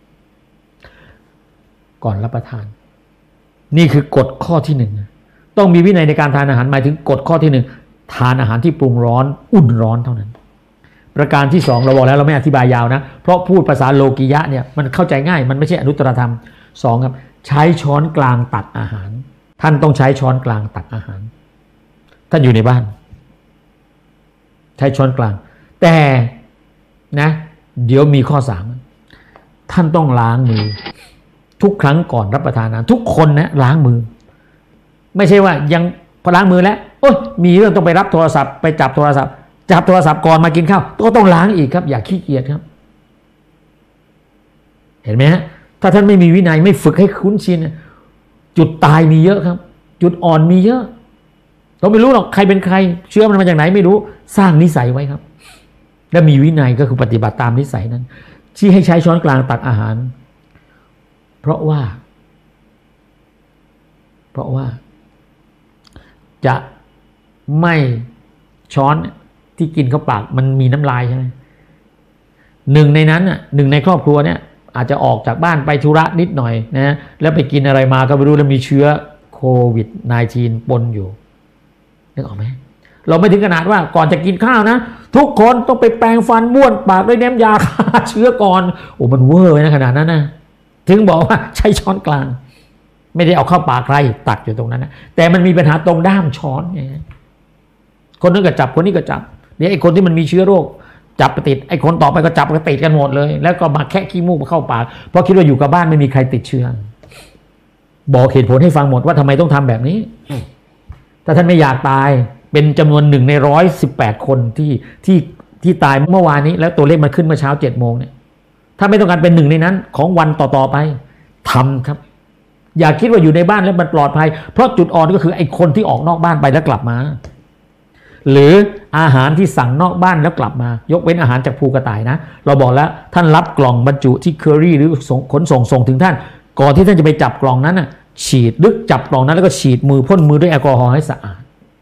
ก่อนรับประทานนี่คือกฎข้อที่หนึ่งต้องมีวินัยในการทานอาหารหมายถึงกฎข้อที่หนึ่งทานอาหารที่ปรุงร้อนอุ่นร้อนเท่านั้นประการที่สองเราบอกแล้วเราไม่อธิบายยาวนะเพราะพูดภาษาโลกิยะเนี่ยมันเข้าใจง่ายมันไม่ใช่อนุตตรธรรมสองครับใช้ช้อนกลางตักอาหารท่านต้องใช้ช้อนกลางตักอาหารท่านอยู่ในบ้านใช้ช้อนกลางแต่นะเดี๋ยวมีข้อสามท่านต้องล้างมือทุกครั้งก่อนรับประทานอาหารทุกคนนะล้างมือไม่ใช่ว่ายังพอล้างมือแล้วโอ้ยมีเรื่องต้องไปรับโทรศัพท์ไปจับโทรศัพท์จับโทรศัพท์ก่อนมากินข้าวก็ต้องล้างอีกครับอย่าขี้เกียจครับเห็นไหมฮะถ้าท่านไม่มีวินัยไม่ฝึกให้คุ้นชินจุดตายมีเยอะครับจุดอ่อนมีเยอะเราไม่รู้หรอกใครเป็นใครเชื้อมันมาจากไหนไม่รู้สร้างนิสัยไว้ครับและมีวินัยก็คือปฏิบัติตามนิสัยนั้นที่ให้ใช้ช้อนกลางตักอาหารเพราะว่าเพราะว่าจะไม่ช้อนที่กินเข้าปากมันมีน้ำลายใช่ไหมหนึ่งในนั้นอ่ะหนึ่งในครอบครัวเนี่ยอาจจะออกจากบ้านไปธุระนิดหน่อยนะแล้วไปกินอะไรมาก็ไม่รู้แล้วมีเชื้อโควิด สิบเก้า ปนอยู่นึกออกไหมเราไม่ถึงขนาดว่าก่อนจะกินข้าวนะทุกคนต้องไปแปรงฟันบ้วนปากด้วยน้ำยาฆ่าเชื้อก่อนโอ้มันเวอร์ไว้นะขนาดนั้นนะถึงบอกว่าใช้ช้อนกลางไม่ได้เอาเข้าปากใครตักอยู่ตรงนั้นนะแต่มันมีปัญหาตรงด้ามช้อนไงคนนึงก็จับคนนี้ก็จับเดี๋ยวไอ้คนที่มันมีเชื้อโรคจับไปติดไอ้คนต่อไปก็จับก็ติดกันหมดเลยแล้วก็มาแค่ขี้มูกมาเข้าปากเพราะคิดว่าอยู่กับบ้านไม่มีใครติดเชื้อบอกเหตุผลให้ฟังหมดว่าทำไมต้องทำแบบนี้ถ้าท่านไม่อยากตายเป็นจำนวนหนึ่งในร้อยสิบแปดคนที่ที่ที่ตายเมื่อวานนี้แล้วตัวเลขมันขึ้นเมื่อเช้าเจ็ดโมงเนี่ยถ้าไม่ต้องการเป็นหนึ่งในนั้นของวันต่อๆไปทำครับอย่าคิดว่าอยู่ในบ้านแล้วมันปลอดภัยเพราะจุดอ่อนก็คือไอ้คนที่ออกนอกบ้านไปแล้วกลับมาหรืออาหารที่สั่งนอกบ้านแล้วกลับมายกเว้นอาหารจากภูกระต่ายนะเราบอกแล้วท่านรับกล่องบรรจุที่เคอรี่หรือขนส่งส่งถึงท่านก่อนที่ท่านจะไปจับกล่องนั้นน่ะฉีดลึกจับกล่องนั้นแล้วก็ฉีดมือพ่นมือด้วยแอลกอฮอล์ให้สะอาด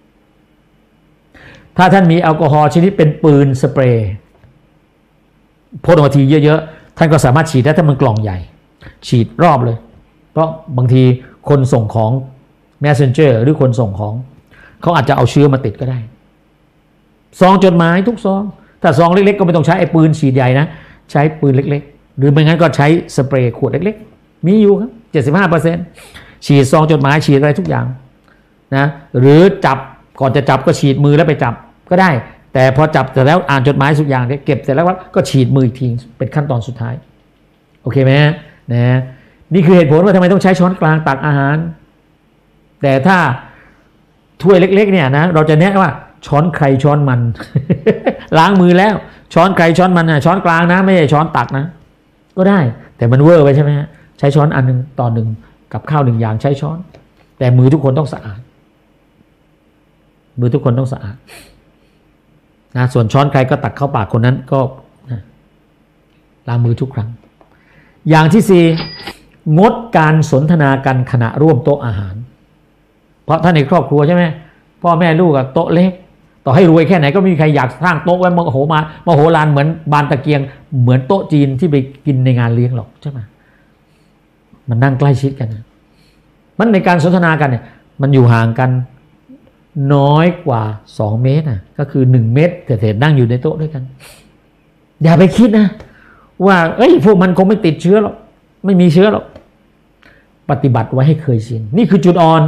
ถ้าท่านมีแอลกอฮอล์ชนิดเป็นปืนสเปรย์พ่นออกมาทีเยอะๆท่านก็สามารถฉีดได้ถ้ามันกล่องใหญ่ฉีดรอบเลยเพราะบางทีคนส่งของ messenger หรือคนส่งของเขาอาจจะเอาเชื้อมาติดก็ได้ซองจดหมายทุกซองถ้าซองเล็กๆก็ไม่ต้องใช้ไอ้ปืนฉีดใหญ่นะใช้ปืนเล็กๆหรือไม่งั้นก็ใช้สเปรย์ขวดเล็กๆมีอยู่ครับ เจ็ดสิบห้าเปอร์เซ็นต์ ฉีดซองจดหมายฉีดอะไรทุกอย่างนะหรือจับก่อนจะจับก็ฉีดมือแล้วไปจับก็ได้แต่พอจับเสร็จแล้วอ่านจดหมายทุกอย่างเก็บเสร็จแล้วก็ฉีดมืออีกทีเป็นขั้นตอนสุดท้ายโอเคไหมนะนี่คือเหตุผลว่าทำไมต้องใช้ช้อนกลางตักอาหารแต่ถ้าถ้วยเล็กๆเนี่ยนะเราจะแนะว่าช้อนใครช้อนมัน ล้างมือแล้วช้อนใครช้อนมันนะช้อนกลางนะไม่ใช่ช้อนตักนะก็ได้แต่มันเวอร์ไปใช่ไหมฮะใช้ช้อนอันหนึ่งต่อหนึ่งกับข้าวหนึ่งอย่างใช้ช้อนแต่มือทุกคนต้องสะอาดมือทุกคนต้องสะอาดนะส่วนช้อนใครก็ตักเข้าปากคนนั้นก็นะล้างมือทุกครั้งอย่างที่สี่งดการสนทนากันขณะร่วมโต๊ะอาหารเพราะถ้าในครอบครัวใช่ไหมพ่อแม่ลูกกับโต๊ะเล็กต่อให้รวยแค่ไหนก็ไม่มีใครอยากสร้างโต๊ะไว้มโหมามโหฬารเหมือนบานตะเกียงเหมือนโต๊ะจีนที่ไปกินในงานเลี้ยงหรอกใช่ไหมมันนั่งใกล้ชิดกันนะมันในการสนทนากันเนี่ยมันอยู่ห่างกันน้อยกว่าสองเมตรนะก็คือหนึ่งเมตรเศษๆนั่งอยู่ในโต๊ะด้วยกันอย่าไปคิดนะว่าเอ้ยพวกมันคงไม่ติดเชื้อหรอกไม่มีเชื้อหรอกปฏิบัติไว้ให้เคยชินนี่คือจุดอ่อน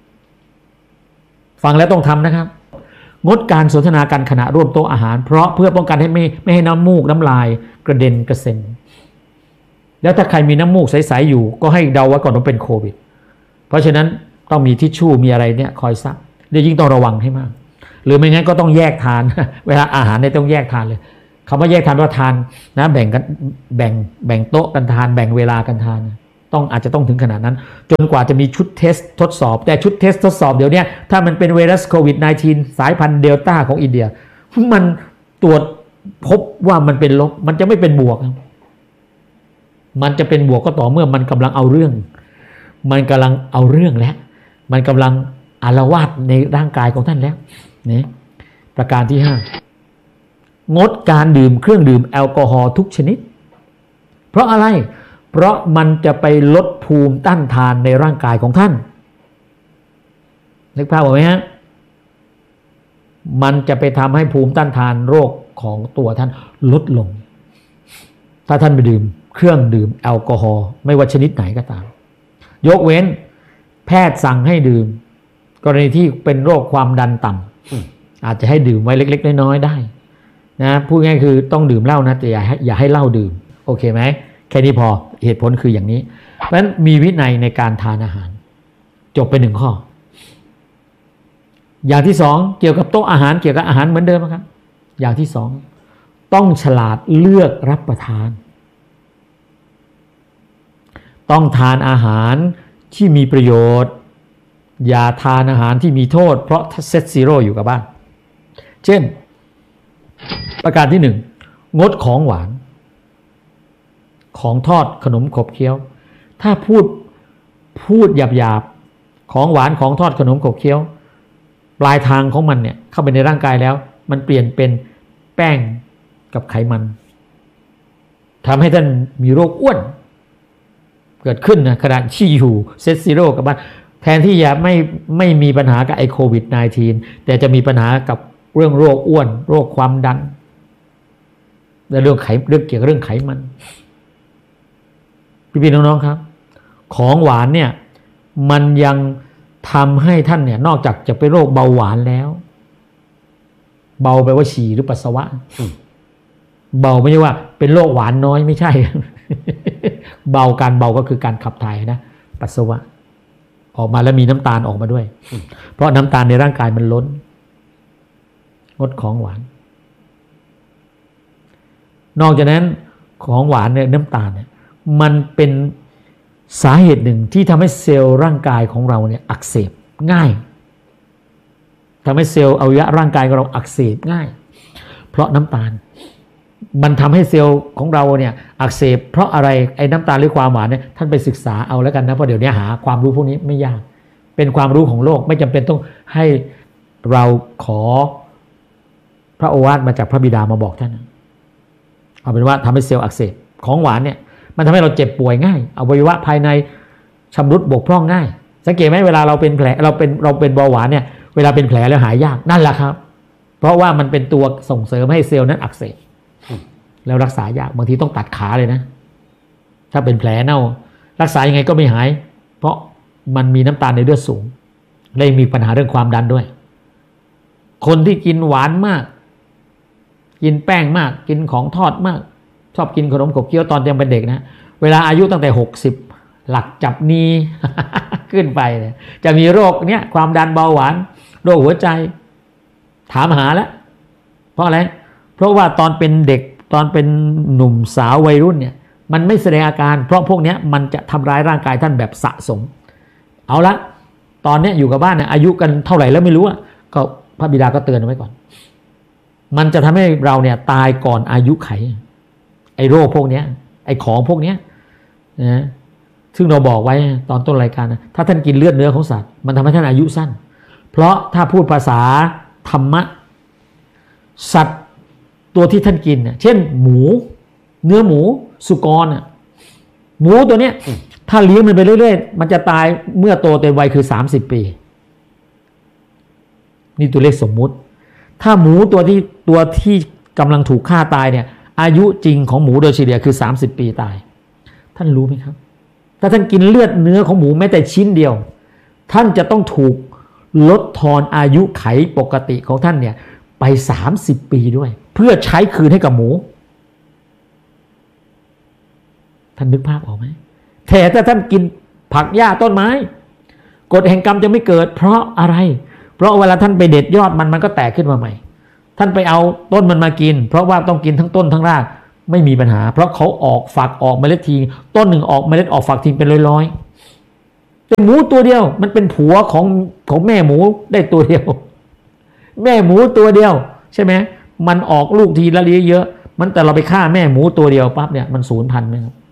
ฟังแล้วต้องทำนะครับงดการสนทนากันขณะร่วมโต๊ะอาหารเพราะเพื่อป้องกันให้ไม่ไม่ให้น้ำมูกน้ำลายกระเด็นกระเซ็นแล้วถ้าใครมีน้ำมูกใสๆอยู่ก็ให้เดาไว้ก่อนว่าเป็นโควิดเพราะฉะนั้นต้องมีทิชชู่มีอะไรเนี่ยคอยซักเดี๋ยวยิ่งต้องระวังให้มากหรือไม่งั้นก็ต้องแยกทาน เวลาอาหารเนี่ยต้องแยกทานเลยคำว่าแยกทานว่าทานนะแบ่งกันแบ่งแบ่งโต๊ะกันทานแบ่งเวลากันทานต้องอาจจะต้องถึงขนาดนั้นจนกว่าจะมีชุดเทสทดสอบแต่ชุดเทสทดสอบเดี๋ยวนี้ถ้ามันเป็นไวรัสโควิด สิบเก้า สายพันธุ์เดลต้าของอินเดียมันตรวจพบว่ามันเป็นลบมันจะไม่เป็นบวกมันจะเป็นบวกก็ต่อเมื่อมันกำลังเอาเรื่องมันกำลังเอาเรื่องแล้วมันกำลังอาละวาดในร่างกายของท่านแล้วนี่ประการที่ห้างดการดื่มเครื่องดื่มแอลกอฮอล์ทุกชนิดเพราะอะไรเพราะมันจะไปลดภูมิต้านทานในร่างกายของท่านนึกภาพออกไหมฮะมันจะไปทำให้ภูมิต้านทานโรคของตัวท่านลดลงถ้าท่านไปดื่มเครื่องดื่มแอลกอฮอล์ไม่ว่าชนิดไหนก็ตามยกเว้นแพทย์สั่งให้ดื่มกรณีที่เป็นโรคความดันต่ำอาจจะให้ดื่มไว้เล็กๆน้อยๆได้นะพูดง่ายคือต้องดื่มเหล้านะแต่อย่าให้อย่าให้เหล้าดื่มโอเคไหมแค่นี้พอเหตุผลคืออย่างนี้เพราะฉะนั้นมีวินัยในการทานอาหารจบไปหนึ่งข้ออย่างที่สองเกี่ยวกับโต๊ะอาหารเกี่ยวกับอาหารเหมือนเดิมครับอย่างที่สองต้องฉลาดเลือกรับประทานต้องทานอาหารที่มีประโยชน์อย่าทานอาหารที่มีโทษเพราะเซตซีโร่อยู่กับบ้านเช่นประการที่หนึ่งงดของหวานของทอดขนมขบเคี้ยวถ้าพูดพูดหยาบๆของหวานของทอดขนมขบเคี้ยวปลายทางของมันเนี่ยเข้าไปในร่างกายแล้วมันเปลี่ยนเป็นแป้งกับไขมันทำให้ท่านมีโรคอ้วนเกิดขึ้นนะขณะที่อยู่เซตซีโร่กับบ้านแทนที่จะไม่ไม่มีปัญหากับไอโควิด สิบเก้า แต่จะมีปัญหากับเรื่องโรคอ้วนโรคความดันและเรื่องไขเรื่องเกี่ยวกับเรื่องไขมันพี่ๆน้องๆครับของหวานเนี่ยมันยังทำให้ท่านเนี่ยนอกจากจะเป็นโรคเบาหวานแล้วเบาแปลว่าฉี่หรือปัสสาวะเบาไม่ใช่ว่าเป็นโรคหวานน้อยไม่ใช่ เบาการเบาก็คือการขับถ่ายนะปัสสาวะออกมาแล้วมีน้ำตาลออกมาด้วยเพราะน้ำตาลในร่างกายมันล้นงดของหวานนอกจากนั้นของหวานเนี่ยน้ำตาลเนี่ยมันเป็นสาเหตุหนึ่งที่ทำให้เซลล์ร่างกายของเราเนี่ยอักเสบง่ายทำให้เซลล์อวัยวะร่างกายของเราอักเสบง่ายเพราะน้ำตาลมันทำให้เซลล์ของเราเนี่ยอักเสบเพราะอะไรไอ้น้ำตาลหรือความหวานเนี่ยท่านไปศึกษาเอาแล้วกันนะเพราะเดี๋ยวนี้หาความรู้พวกนี้ไม่ยากเป็นความรู้ของโลกไม่จำเป็นต้องให้เราขอพระโอวาทมาจากพระบิดามาบอกท่านเอาเป็นว่าทำให้เซลล์อักเสบของหวานเนี่ยมันทำให้เราเจ็บป่วยง่ายอวัยวะภายในชำรุดบกพร่องง่ายสังเกตไหมเวลาเราเป็นแผลเราเป็นเราเป็นเบาหวานเนี่ยเวลาเป็นแผลแล้วหายยากนั่นแหละครับเพราะว่ามันเป็นตัวส่งเสริมให้เซลล์นั้นอักเสบแล้วรักษายากบางทีต้องตัดขาเลยนะถ้าเป็นแผลเน่ารักษายังไงก็ไม่หายเพราะมันมีน้ำตาลในเลือดสูงและมีปัญหาเรื่องความดันด้วยคนที่กินหวานมากกินแป้งมากกินของทอดมากชอบกินขนมขบเคี้ยวตอนยังเป็นเด็กนะเวลาอายุตั้งแต่หกสิบหลักจับนีขึ้นไปเนี่ยจะมีโรคเนี้ยความดันเบาหวานโรคหัวใจถามหาแล้วเพราะอะไรเพราะว่าตอนเป็นเด็กตอนเป็นหนุ่มสาววัยรุ่นเนี่ยมันไม่แสดงอาการเพราะพวกนี้มันจะทำร้ายร่างกายท่านแบบสะสมเอาละตอนนี้อยู่กับบ้านเนี่ยอายุกันเท่าไหร่แล้วไม่รู้อ่ะก็พระบิดาก็เตือนไว้ก่อนมันจะทำให้เราเนี่ยตายก่อนอายุไขไอ้โรคพวกนี้ไอ้ของพวกนี้นะซึ่งเราบอกไว้ตอนต้นรายการนะถ้าท่านกินเลือดเนื้อของสัตว์มันทำให้ท่านอายุสั้นเพราะถ้าพูดภาษาธรรมะสัตว์ตัวที่ท่านกินเนี่ยเช่นหมูเนื้อหมูสุกรน่ะหมูตัวเนี้ยถ้าเลี้ยงมันไปเรื่อยๆมันจะตายเมื่อโตเต็มวัยคือสามสิบปีนี่ตัวเลขสมมุติถ้าหมูตัวที่ตัวที่กำลังถูกฆ่าตายเนี่ยอายุจริงของหมูโดยเฉลี่ยคือสามสิบปีตายท่านรู้ไหมครับถ้าท่านกินเลือดเนื้อของหมูแม้แต่ชิ้นเดียวท่านจะต้องถูกลดทอนอายุไขปกติของท่านเนี่ยไปสามสิบปีด้วยเพื่อใช้คืนให้กับหมูท่านนึกภาพออกไหมแต่ถ้าท่านกินผักหญ้าต้นไม้กฎแห่งกรรมจะไม่เกิดเพราะอะไรเพราะเวลาท่านไปเด็ดยอดมันมันก็แตกขึ้นมาใหม่ท่านไปเอาต้นมันมากินเพราะว่าต้องกินทั้งต้นทั้งรากไม่มีปัญหาเพราะเขาออกฝักออกเมล็ดทีต้นหนึ่งออกเมล็ดออกฝักทีเป็นร้อยๆแต่หมูตัวเดียวมันเป็นผัวของของแม่หมูได้ตัวเดียวแม่หมูตัวเดียวใช่ไหมมันออกลูกทีละเยอะๆมันแต่เราไปฆ่าแม่หมูตัวเดียวปั๊บเนี่ยมันสูญพันธุ์ไหมครับ